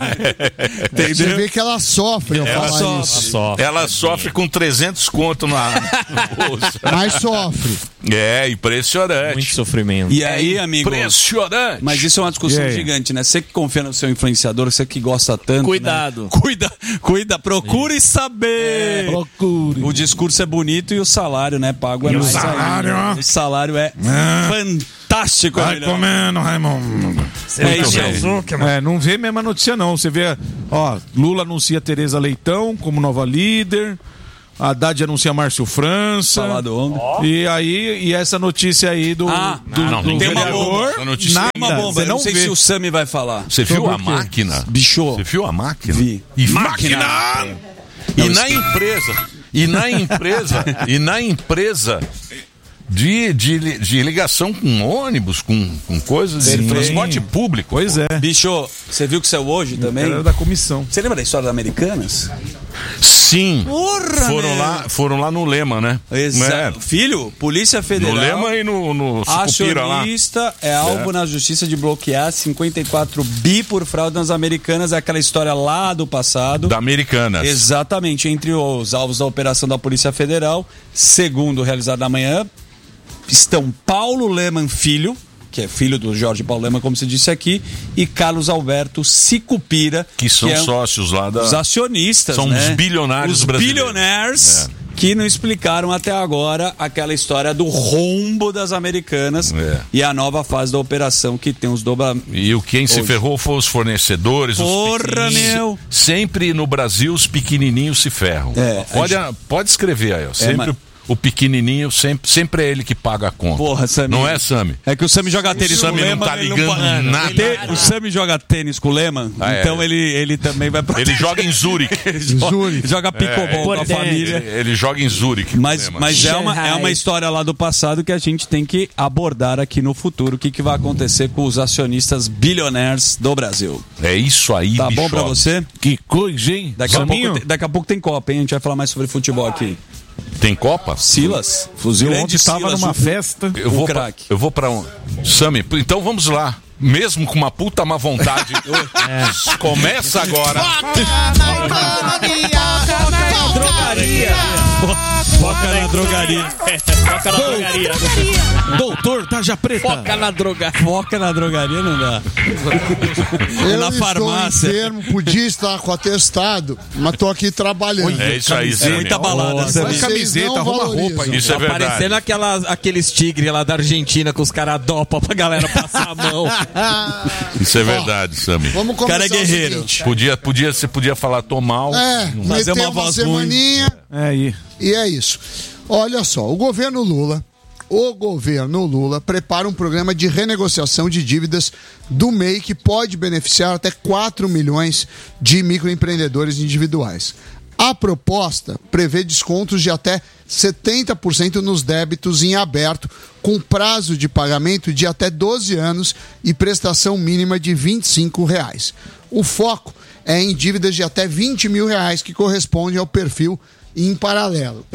Você vê que ela sofre ao Ela falar sofre. isso. Ela sofre com trezentos conto na no bolso. Mas sofre. É, impressionante. Muito sofrimento. E aí, amigo? Impressionante. Mas isso é uma discussão Yeah. gigante, né? Você que confia no seu influenciador, você que gosta tanto. Cuidado. Né? Cuida, cuida, procure saber. É, procure. O discurso é bonito e o salário, né? Pago é E o mais salário, ainda. ó. O salário é É. fantástico, Vai Emilhão. comendo, Raimundo. É isso aí. É, não vê a mesma notícia, não. Você vê, ó, Lula anuncia Tereza Leitão como nova líder. Haddad anuncia Márcio França. Falado ontem. E aí, e essa notícia aí do. Ah, do, não, do não tem uma vereador, bomba. Essa notícia nada, Tem uma bomba, você eu não não sei vê. se o Sami vai falar. Você viu Sobre a o quê? máquina? Bicho. Você viu a máquina? Vi. E Máquina! máquina! E na empresa, e na empresa, e na empresa de, de, de ligação com ônibus, com, com coisas de Sim. transporte público. Pois é. Bicho, você viu que saiu hoje também? Era da comissão. Você lembra da história das Americanas? Sim. Porra, foram meu. lá, foram lá no Lema, né? Exato. É. Filho, Polícia Federal. No Lema e no, no Sucupira lá. Acionista é alvo É. na justiça de bloquear cinquenta e quatro bi por fraude nas Americanas. É aquela história lá do passado. Da Americanas. Exatamente. Entre os alvos da operação da Polícia Federal, segundo realizado na manhã, estão Paulo Leman Filho, que é filho do Jorge Paulo Leman, como se disse aqui, e Carlos Alberto Sicupira, Que são é um- sócios lá da... os acionistas, São né? os bilionários os brasileiros. bilionários É. que não explicaram até agora aquela história do rombo das Americanas É. e a nova fase da operação que tem os dobra... E o quem se Hoje. ferrou foram os fornecedores, Porra, os pequenininhos. meu! Sempre no Brasil os pequenininhos se ferram. É, pode, pode escrever aí, ó. Sempre mas- o pequenininho, sempre, sempre é ele que paga a conta. Porra, Sami. Não é, Sami? É que o Sami joga tênis O com o Sami não Leman. tá ele ligando paga. nada. Te- O Sami joga tênis com o Leman, Ah, é. então ele, ele também vai pra... Ele joga em Zurique. ele joga, Zurique. joga pickleball com a Importante. família. Ele, ele joga em Zurique. Mas, Lema. mas é, uma, é uma história lá do passado que a gente tem que abordar aqui no futuro. O que, que vai acontecer com os acionistas bilionários do Brasil. É isso aí, Tá bom bicho. pra você? Que coisa, hein? Daqui a, Saminho? pouco, tem- daqui a pouco tem Copa, hein? A gente vai falar mais sobre futebol aqui. Tem Copa? Silas, Eu fuzil ontem tava numa festa. Eu vou, pra, craque. eu vou pra um. Sami, então vamos lá. Mesmo com uma puta má vontade. É. Começa agora. Drogaria. Foca na drogaria. Foca na drogaria. Doutor Tarja Preta. Foca na droga. Foca na drogaria não dá. Eu na farmácia. estou enfermo, podia estar com atestado, mas tô aqui trabalhando. É isso aí, É Sami. muita balada, Vocês Sami. não Camiseta, arruma valorizam. roupa aí. Isso é verdade. Parecendo aquelas, aqueles tigres lá da Argentina que os caras dopam pra galera passar a mão. Isso é verdade, Sami. Vamos O começar cara é guerreiro. o seguinte. Podia, podia, você podia falar tô mal. É, Fazer meteu uma uma, voz semaninha É aí. e é isso. Olha só, o governo Lula, o governo Lula prepara um programa de renegociação de dívidas do M E I que pode beneficiar até quatro milhões de microempreendedores individuais. A proposta prevê descontos de até setenta por cento nos débitos em aberto, com prazo de pagamento de até doze anos e prestação mínima de vinte e cinco reais. O foco é em dívidas de até vinte mil reais, que correspondem ao perfil em paralelo.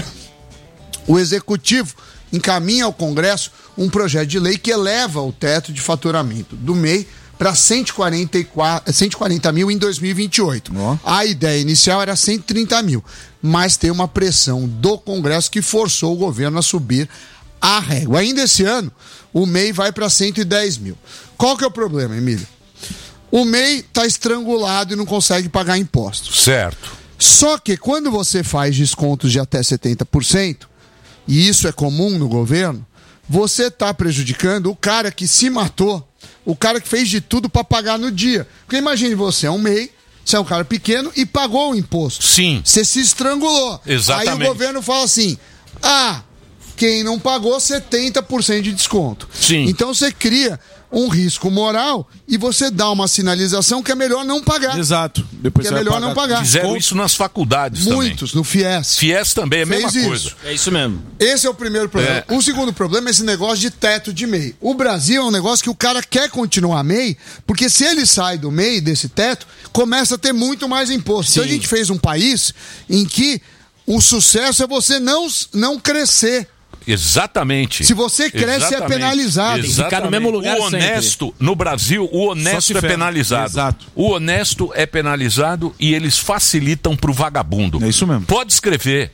O Executivo encaminha ao Congresso um projeto de lei que eleva o teto de faturamento do M E I para cento e quarenta e quatro, cento e quarenta mil em dois mil e vinte e oito. Ó. A ideia inicial era cento e trinta mil, mas tem uma pressão do Congresso que forçou o governo a subir a régua. Ainda esse ano, o M E I vai para cento e dez mil. Qual que é o problema, Emílio? O M E I está estrangulado e não consegue pagar impostos. Certo. Só que quando você faz descontos de até setenta por cento, e isso é comum no governo, você está prejudicando o cara que se matou, o cara que fez de tudo para pagar no dia. Porque imagine você, é um M E I, você é um cara pequeno e pagou o imposto. Sim. Você se estrangulou. Exatamente. Aí o governo fala assim, ah, quem não pagou, setenta por cento de desconto. Sim. Então você cria um risco moral e você dá uma sinalização que é melhor não pagar. Exato. Depois Que é você vai melhor não pagar. Fizeram isso nas faculdades Muitos, no FIES. também. Fies também é a Fez mesma isso. coisa. É isso mesmo. Esse é o primeiro problema. É. O segundo problema é esse negócio de teto de M E I. O Brasil é um negócio que o cara quer continuar M E I, porque se ele sai do M E I, desse teto, começa a ter muito mais imposto. Então a gente fez um país em que o sucesso é você não, não crescer. Exatamente. Se você cresce, é penalizado. Exatamente. Ficar no mesmo lugar O honesto, no Brasil, o honesto é ferra. penalizado. Exato. O honesto é penalizado e eles facilitam pro vagabundo. É isso mesmo. Pode escrever.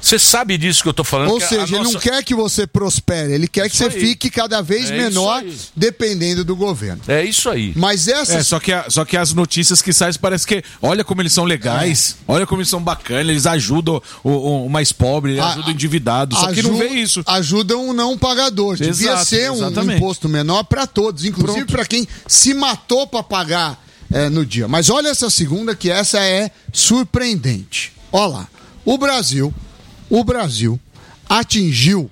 Você sabe disso que eu tô falando? Ou que seja, nossa... ele não quer que você prospere, ele quer que isso você aí. fique cada vez É menor, isso aí. dependendo do governo. É isso aí. Mas essa... É, só que, a- só que as notícias que saem parece que, olha como eles são legais, É. olha como eles são bacanas, eles ajudam o, o- o mais pobre, eles A- ajudam o endividado, só que não Aju- vê isso. Ajudam o não pagador. Devia Exato, ser um exatamente. imposto menor para todos, inclusive para quem se matou para pagar é, no dia. Mas olha essa segunda, que essa é surpreendente. Olha lá, o Brasil, o Brasil atingiu,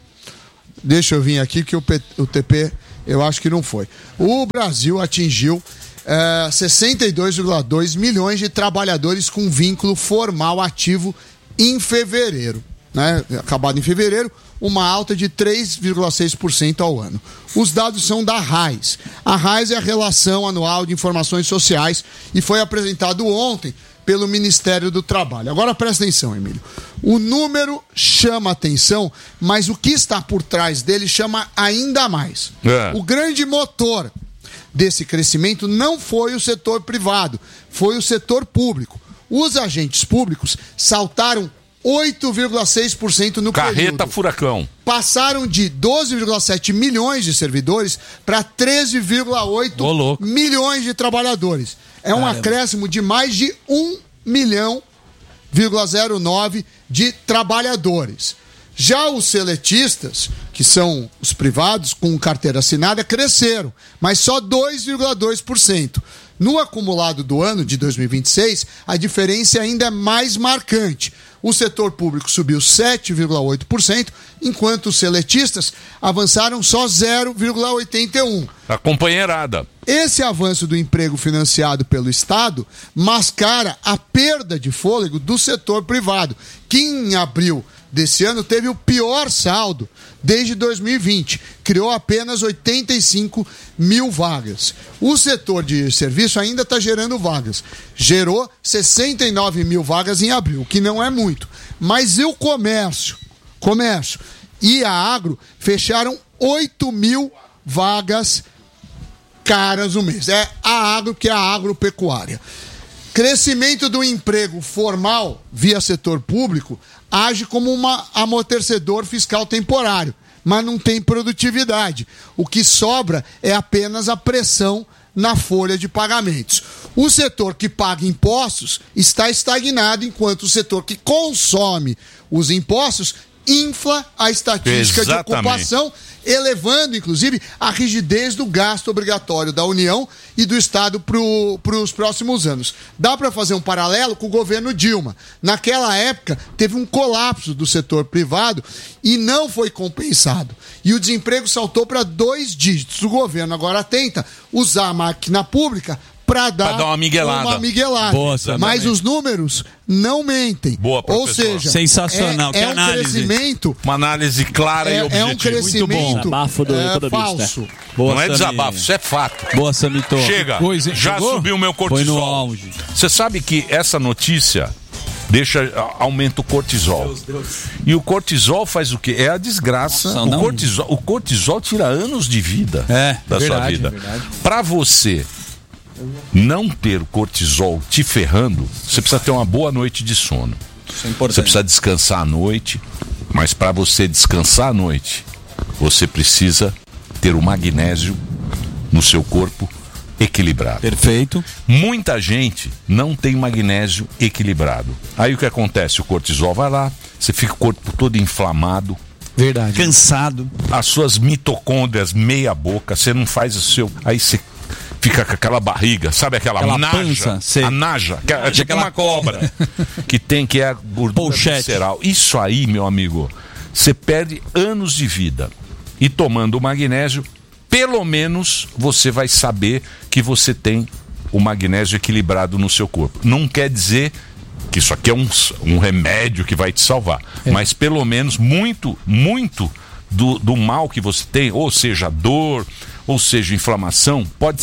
deixa eu vir aqui que o, P- o T P eu acho que não foi. O Brasil atingiu é, sessenta e dois vírgula dois milhões de trabalhadores com vínculo formal ativo em fevereiro, né? Acabado em fevereiro, uma alta de três vírgula seis por cento ao ano. Os dados são da RAIS. A RAIS é a Relação Anual de Informações Sociais e foi apresentado ontem pelo Ministério do Trabalho. Agora presta atenção, Emílio. O número chama atenção, mas o que está por trás dele chama ainda mais. É. O grande motor desse crescimento não foi o setor privado, foi o setor público. Os agentes públicos saltaram oito vírgula seis por cento no Carreta período. furacão. Passaram de doze vírgula sete milhões de servidores para treze vírgula oito milhões de trabalhadores. É um Caramba. acréscimo de mais de um milhão vírgula zero nove de trabalhadores. Já os seletistas, que são os privados com carteira assinada, cresceram, mas só dois vírgula dois por cento. No acumulado do ano de dois mil e vinte e seis, a diferença ainda é mais marcante. O setor público subiu sete vírgula oito por cento, enquanto os seletistas avançaram só zero vírgula oitenta e um por cento. A companheirada. Esse avanço do emprego financiado pelo Estado mascara a perda de fôlego do setor privado, que em abril desse ano teve o pior saldo desde dois mil e vinte. Criou apenas oitenta e cinco mil vagas. O setor de serviço ainda está gerando vagas. Gerou sessenta e nove mil vagas em abril, o que não é muito. Mas e o comércio? Comércio e a agro fecharam oito mil vagas caras no mês. É a agro, que é a agropecuária. Crescimento do emprego formal via setor público age como um amortecedor fiscal temporário, mas não tem produtividade. O que sobra é apenas a pressão na folha de pagamentos. O setor que paga impostos está estagnado, enquanto o setor que consome os impostos infla a estatística Exatamente. de ocupação, elevando, inclusive, a rigidez do gasto obrigatório da União e do Estado para os próximos anos. Dá para fazer um paralelo com o governo Dilma. Naquela época, teve um colapso do setor privado e não foi compensado. E o desemprego saltou para dois dígitos. O governo agora tenta usar a máquina pública para dar, Pra dar uma miguelada. uma miguelada. Boa, Mas exatamente. os números não mentem. Boa, Ou professor. seja, Sensacional, é, que é um análise. crescimento Uma análise clara e é, é objetiva. um crescimento Muito bom. Abafo do é, economista. falso. Boa, Não é Sami. desabafo, isso é fato. Boa, Samito. Chega, coisa, hein? já Chegou? subiu o meu Foi cortisol. no auge. Você sabe que essa notícia deixa, aumenta o cortisol. E o cortisol faz o quê? É a desgraça. Nossa, o, não. cortisol, o cortisol tira anos de vida É, da sua verdade, vida. é verdade. Para você não ter cortisol te ferrando, você precisa ter uma boa noite de sono. Isso é importante. Você precisa descansar à noite, mas para você descansar à noite, você precisa ter o magnésio no seu corpo equilibrado. Perfeito. Muita gente não tem magnésio equilibrado. Aí o que acontece? O cortisol vai lá, você fica o corpo todo inflamado, Verdade. Cansado. as suas mitocôndrias meia boca, você não faz o seu... Aí você fica com aquela barriga, sabe aquela, Aquela naja? pança, sei. A naja, que é tipo Aquela uma cobra que tem, que é a gordura Pochete. visceral. Isso aí, meu amigo, você perde anos de vida. E tomando o magnésio, pelo menos você vai saber que você tem o magnésio equilibrado no seu corpo. Não quer dizer que isso aqui é um, um remédio que vai te salvar, É. mas pelo menos muito, muito do, do mal que você tem, ou seja, dor, ou seja, inflamação, pode ser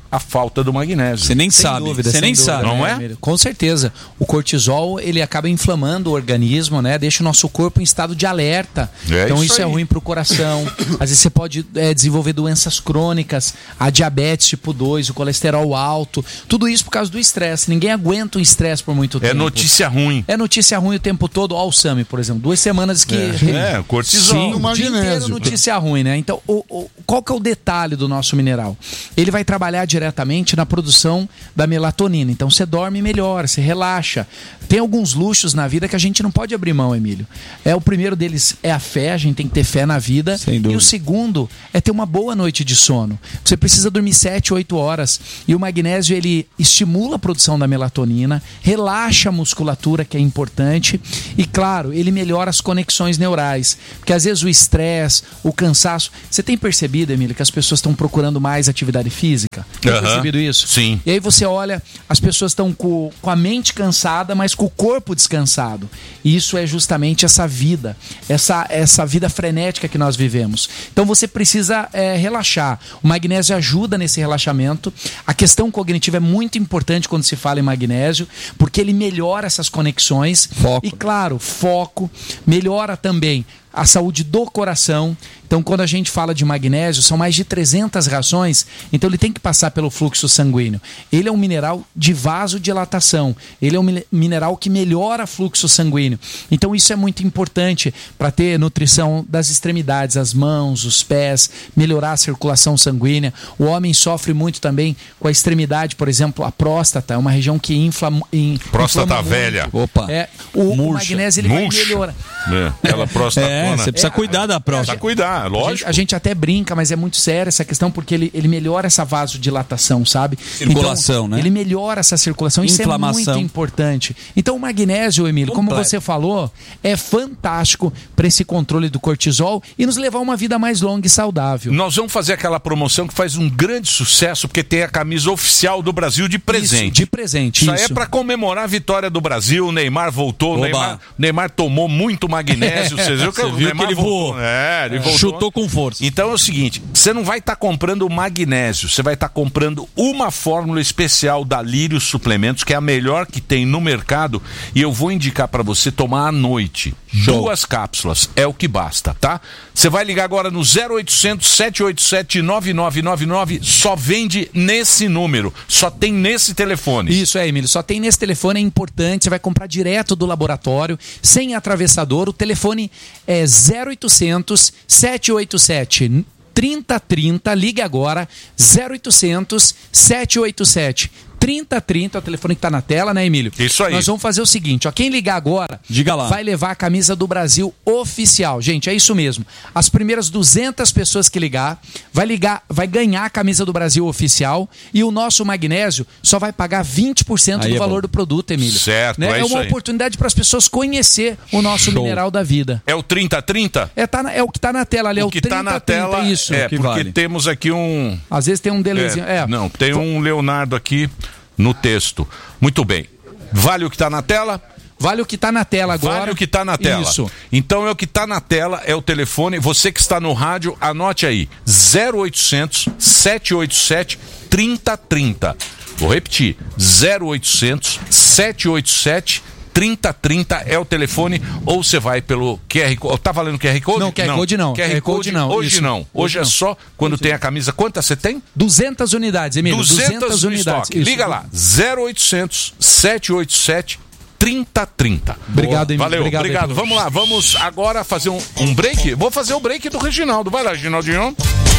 a falta do magnésio. Você nem Sem sabe, dúvida, você sem nem dúvida, sabe. Não né, é? Emílio? Com certeza. O cortisol, ele acaba inflamando o organismo, né? Deixa o nosso corpo em estado de alerta. É então isso isso é aí. ruim pro coração. Às vezes você pode é, desenvolver doenças crônicas, a diabetes tipo dois, o colesterol alto. Tudo isso por causa do estresse. Ninguém aguenta o estresse por muito É tempo. notícia ruim. É notícia ruim o tempo todo. Ó, o Sami, por exemplo. Duas semanas que... É, é, cortisol. Sim, o dia inteiro magnésio. notícia ruim, né? Então, o, o, qual que é o detalhe do nosso mineral? Ele vai trabalhar diretamente na produção da melatonina. Então, você dorme melhor, você relaxa. Tem alguns luxos na vida que a gente não pode abrir mão, Emílio. É, o primeiro deles é a fé, a gente tem que ter fé na vida. Sem E dúvida. o segundo é ter uma boa noite de sono. Você precisa dormir sete, oito horas. E o magnésio, ele estimula a produção da melatonina, relaxa a musculatura, que é importante. E, claro, ele melhora as conexões neurais. Porque, às vezes, o estresse, o cansaço... Você tem percebido, Emílio, que as pessoas estão procurando mais atividade física? Tem Aham. percebido isso? Sim. E aí você olha, as pessoas estão com, com a mente cansada, mas com o corpo descansado. E isso é justamente essa vida, essa, essa vida frenética que nós vivemos. Então você precisa é, relaxar. O magnésio ajuda nesse relaxamento. A questão cognitiva é muito importante quando se fala em magnésio, porque ele melhora essas conexões. Foco. E claro, foco, melhora também a saúde do coração. Então, quando a gente fala de magnésio, são mais de trezentas rações, então ele tem que passar pelo fluxo sanguíneo. Ele é um mineral de vasodilatação, ele é um mi- mineral que melhora o fluxo sanguíneo. Então, isso é muito importante para ter nutrição das extremidades, as mãos, os pés, melhorar a circulação sanguínea. O homem sofre muito também com a extremidade, por exemplo, a próstata, é uma região que infla, in, Próstata inflama muito. velha. Opa. É, o, o Murcha. magnésio ele Murcha. vai melhorar. É, aquela próstata. É, você precisa cuidar da próstata. Precisa cuidar, A gente, lógico. a gente até brinca, mas é muito séria essa questão porque ele, ele melhora essa vasodilatação, sabe? Circulação, então, né? Ele melhora essa circulação, isso é Inflamação. muito importante. Então o magnésio, Emílio, como Completo. você falou, é fantástico para esse controle do cortisol e nos levar a uma vida mais longa e saudável. Nós vamos fazer aquela promoção que faz um grande sucesso, porque tem a camisa oficial do Brasil de presente. Isso, de presente, Isso, isso. aí é pra comemorar a vitória do Brasil. O Neymar voltou, o Oba. Neymar, Neymar tomou muito magnésio. Vocês viram que, Você o viu Neymar que ele voltou. voou. É, ele voltou. Chutou com força. Então é o seguinte, você não vai estar comprando o magnésio, você vai estar comprando uma fórmula especial da Lírio Suplementos, que é a melhor que tem no mercado, e eu vou indicar para você tomar à noite. Show. Duas cápsulas, é o que basta, tá? Você vai ligar agora no zero oitocentos, sete oito sete, nove nove nove nove, só vende nesse número, só tem nesse telefone. Isso é, Emílio. Só tem nesse telefone, é importante. Você vai comprar direto do laboratório, sem atravessador. O telefone é zero oitocentos, sete oito sete, trinta trinta. Ligue agora. zero oitocentos, sete oito sete, trinta trinta. É o telefone que tá na tela, né, Emílio? Isso aí. Nós vamos fazer o seguinte, ó. Quem ligar agora, Diga lá. vai levar a camisa do Brasil oficial. Gente, é isso mesmo. As primeiras duzentas pessoas que ligar, vai ligar, vai ganhar a camisa do Brasil oficial, e o nosso magnésio só vai pagar vinte por cento Aí do é valor bom. do produto, Emílio. Certo, Né? é É isso uma aí. oportunidade para as pessoas conhecer o nosso Show. mineral da vida. É o trinta trinta? É, tá na- é o que tá na tela ali, é O o que trinta tá na trinta, tela isso. é, que porque vale. temos aqui um... Às vezes tem um delezinho. É, Não, tem um Leonardo aqui no texto. Muito bem. Vale o que está na tela? Vale o que tá na tela agora. Vale o que está na tela. Isso. Então é o que está na tela, é o telefone. Você que está no rádio, anote aí. zero oitocentos, sete oito sete, trinta trinta. Vou repetir. zero oitocentos, sete oito sete, trinta trinta é o telefone, ou você vai pelo Q R Code. Tá valendo Q R Code? Não, Q R Code não. Q R Code não. Hoje isso. não. Hoje Hoje é não. só quando tem a camisa. Quantas você tem? duzentas unidades, Emílio. duzentas no unidades. estoque. Isso. Liga lá. zero oitocentos, sete oito sete, trinta trinta. Obrigado, Emílio. Valeu, Obrigado, obrigado. Emílio. Vamos lá, vamos agora fazer um, um break. Vou fazer o break do Reginaldo. Vai lá, Reginaldinho.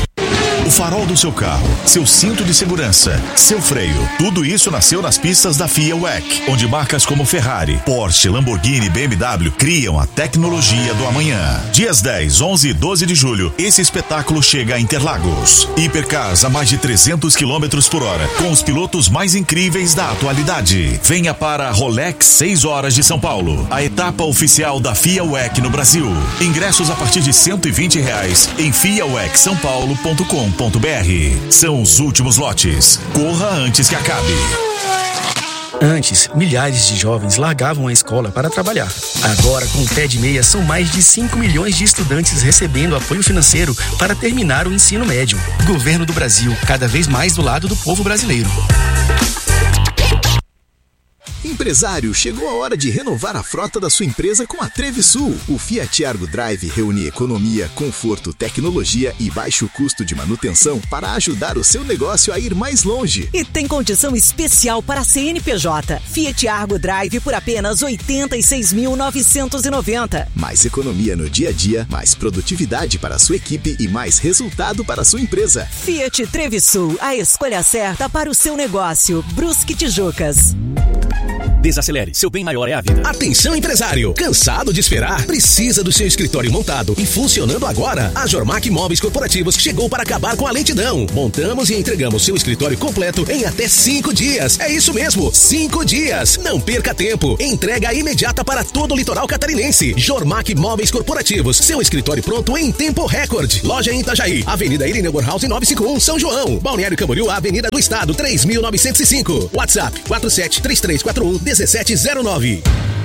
O farol do seu carro, seu cinto de segurança, seu freio, tudo isso nasceu nas pistas da F I A W E C, onde marcas como Ferrari, Porsche, Lamborghini e B M W criam a tecnologia do amanhã. Dias dez, onze e doze de julho, esse espetáculo chega a Interlagos. Hipercars a mais de trezentos quilômetros por hora, com os pilotos mais incríveis da atualidade. Venha para a Rolex seis horas de São Paulo, a etapa oficial da F I A W E C no Brasil. Ingressos a partir de cento e vinte reais em fiawec são paulo ponto com ponto br. São os últimos lotes. Corra antes que acabe. Antes, milhares de jovens largavam a escola para trabalhar. Agora, com o Pé de Meia, são mais de cinco milhões de estudantes recebendo apoio financeiro para terminar o ensino médio. Governo do Brasil, cada vez mais do lado do povo brasileiro. Empresário, chegou a hora de renovar a frota da sua empresa com a Trevisul. O Fiat Argo Drive reúne economia, conforto, tecnologia e baixo custo de manutenção para ajudar o seu negócio a ir mais longe. E tem condição especial para a C N P J. Fiat Argo Drive por apenas oitenta e seis mil novecentos e noventa. Mais economia no dia a dia, mais produtividade para a sua equipe e mais resultado para a sua empresa. Fiat Trevisul, a escolha certa para o seu negócio. Brusque Tijucas. Desacelere, seu bem maior é a vida. Atenção, empresário! Cansado de esperar? Precisa do seu escritório montado e funcionando agora? A Jormac Móveis Corporativos chegou para acabar com a lentidão. Montamos e entregamos seu escritório completo em até cinco dias. É isso mesmo, cinco dias. Não perca tempo. Entrega imediata para todo o litoral catarinense. Jormac Móveis Corporativos, seu escritório pronto em tempo recorde. Loja em Itajaí, Avenida Irineu Borhaus novecentos e cinquenta e um, São João. Balneário Camboriú, Avenida do Estado, três mil novecentos e cinco. WhatsApp quatro sete três três quatro um dezessete zero nove.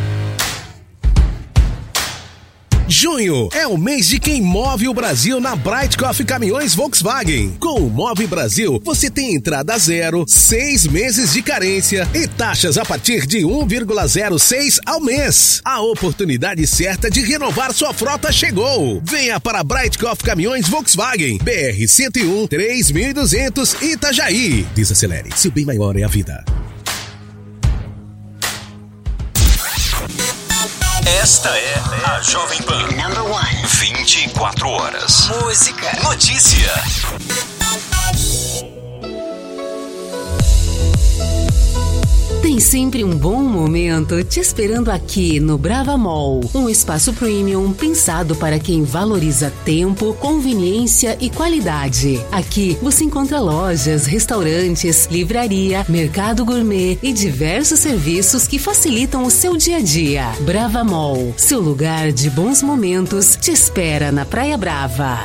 Junho é o mês de quem move o Brasil na Bright Coffee Caminhões Volkswagen. Com o Move Brasil, você tem entrada zero, seis meses de carência e taxas a partir de um vírgula zero seis ao mês. A oportunidade certa de renovar sua frota chegou. Venha para Bright Coffee Caminhões Volkswagen, B R cento e um, três mil e duzentos Itajaí. Desacelere, seu bem maior é a vida. Esta é a Jovem Pan. vinte e quatro horas. Música. Notícia. Tem sempre um bom momento te esperando aqui no Brava Mall. Um espaço premium pensado para quem valoriza tempo, conveniência e qualidade. Aqui você encontra lojas, restaurantes, livraria, mercado gourmet e diversos serviços que facilitam o seu dia a dia. Brava Mall, seu lugar de bons momentos, te espera na Praia Brava.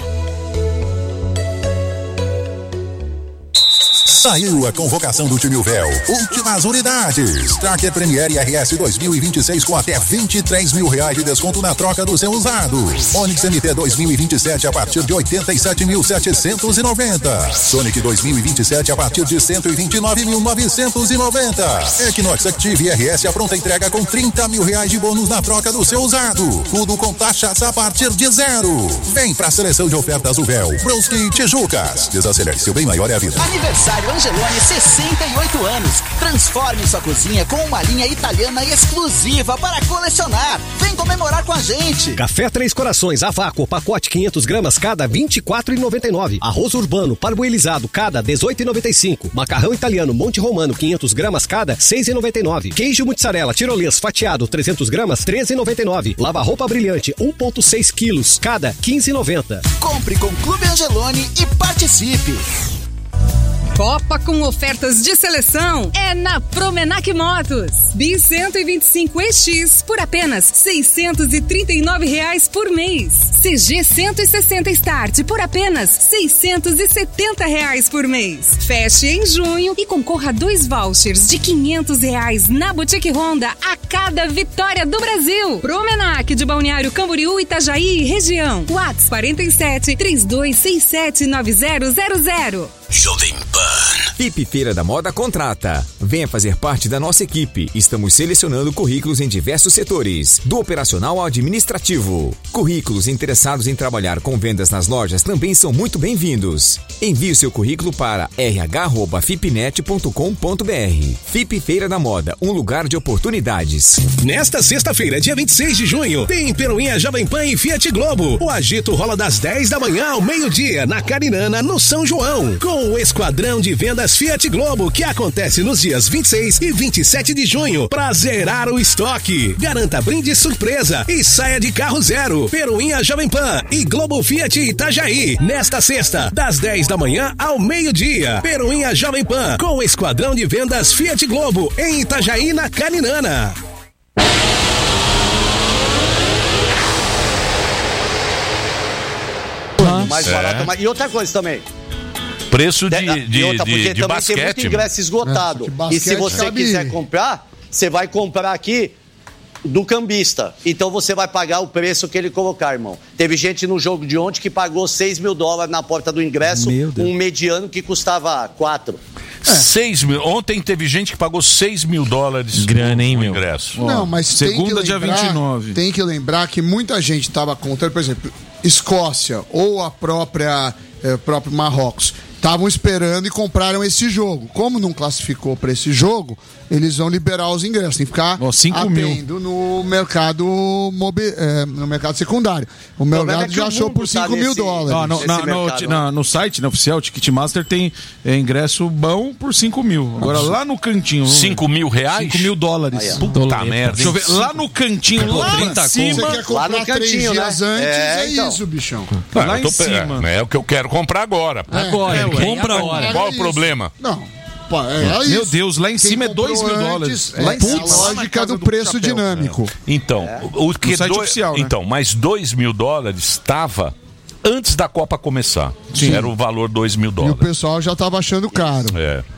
Saiu a convocação do time Uvel. Últimas unidades. Tracker Premier R S dois mil e vinte e seis com até vinte e três mil reais de desconto na troca do seu usado. Onix M T dois mil e vinte e sete a partir de oitenta e sete mil setecentos e noventa. Sonic dois mil e vinte e sete a partir de cento e vinte e nove mil novecentos e noventa. Equinox Active R S a pronta entrega com trinta mil reais de bônus na troca do seu usado. Tudo com taxas a partir de zero. Vem pra seleção de ofertas Uvel. Brusque Tijucas. Desacelere, seu bem maior é a vida. Aniversário Angeloni, sessenta e oito anos. Transforme sua cozinha com uma linha italiana exclusiva para colecionar. Vem comemorar com a gente. Café Três Corações a vácuo, pacote quinhentos gramas cada vinte e quatro reais e noventa e nove. Arroz urbano parboilizado cada dezoito reais e noventa e cinco. Macarrão italiano Monte Romano quinhentos gramas cada seis reais e noventa e nove. Queijo mussarela tirolês fatiado trezentos gramas treze reais e noventa e nove. Lava roupa brilhante um vírgula seis quilos cada quinze reais e noventa. Compre com Clube Angeloni e participe. Copa com ofertas de seleção é na Promenac Motos. Bis cento e vinte e cinco E X por apenas seiscentos e trinta e nove reais por mês. C G cento e sessenta Start por apenas seiscentos e setenta reais por mês. Feche em junho e concorra a dois vouchers de quinhentos reais na Boutique Honda a cada vitória do Brasil. Promenac de Balneário Camboriú, Itajaí e região. WhatsApp quarenta e sete, trinta e dois, sessenta e sete, noventa zero zero. Jovem Pan. Fipe Feira da Moda contrata. Venha fazer parte da nossa equipe. Estamos selecionando currículos em diversos setores, do operacional ao administrativo. Currículos interessados em trabalhar com vendas nas lojas também são muito bem-vindos. Envie o seu currículo para r h arroba fipnet ponto com ponto b r. Fipe Feira da Moda, um lugar de oportunidades. Nesta sexta-feira, dia vinte e seis de junho, tem Peruinha Jovem Pan e Fiat Globo. O agito rola das dez da manhã ao meio-dia, na Carinana, no São João. Com o esquadrão de vendas Fiat Globo, que acontece nos dias vinte e seis e vinte e sete de junho, pra zerar o estoque. Garanta brinde surpresa e saia de carro zero. Peruinha Jovem Pan e Globo Fiat Itajaí. Nesta sexta, das dez da manhã ao meio-dia. Peruinha Jovem Pan, com o esquadrão de vendas Fiat Globo, em Itajaí, na Caninana. Mais barato, mas... E outra coisa também. Preço de, De- de, e outra, de, porque de também tem muito basquete. ingresso esgotado. É, e se basquete você cabe- quiser comprar, você vai comprar aqui do cambista. Então você vai pagar o preço que ele colocar, irmão. Teve gente no jogo de ontem que pagou seis mil dólares na porta do ingresso, um mediano que custava quatro. seis mil. Ontem teve gente que pagou seis mil dólares Grana, hein, no meu? ingresso. Não, mas segunda, tem que dia lembrar, vinte e nove. Tem que lembrar que muita gente estava contando, por exemplo, Escócia ou a própria eh, próprio Marrocos estavam esperando e compraram esse jogo. Como não classificou para esse jogo, eles vão liberar os ingressos. Tem que ficar Oh, cinco mil. atento no mercado mobi, eh, no mercado secundário. O mercado é que já o achou mundo por tá cinco mil nesse- dólares. Ah, no, Esse na- no, mercado, na- no site, na oficial, Ticketmaster, tem é, ingresso bom por cinco mil. Agora lá no cantinho. cinco mil reais? cinco mil dólares. Aí, ó. Puta merda. Deixa eu ver. Lá no cantinho, Pô, lá trinta em cima. Você quer comprar Lá no três cantinho, dias né? antes, é, É, então. isso, bichão. Ah, Lá eu tô em pe- cima. É, é o que eu quero comprar agora. Agora, É, ué, compra agora. agora. Qual É o isso. problema? Não. Pô, é Meu isso. Deus, lá em Quem cima é comprou dois mil antes, dólares. É, Lá em é cima. a lógica do preço chapéu. dinâmico. Então, o que No site doi- oficial, né? Então, mas dois mil dólares estava antes da Copa começar. Sim. Era o valor dois mil E o dólares. pessoal já estava achando caro. É.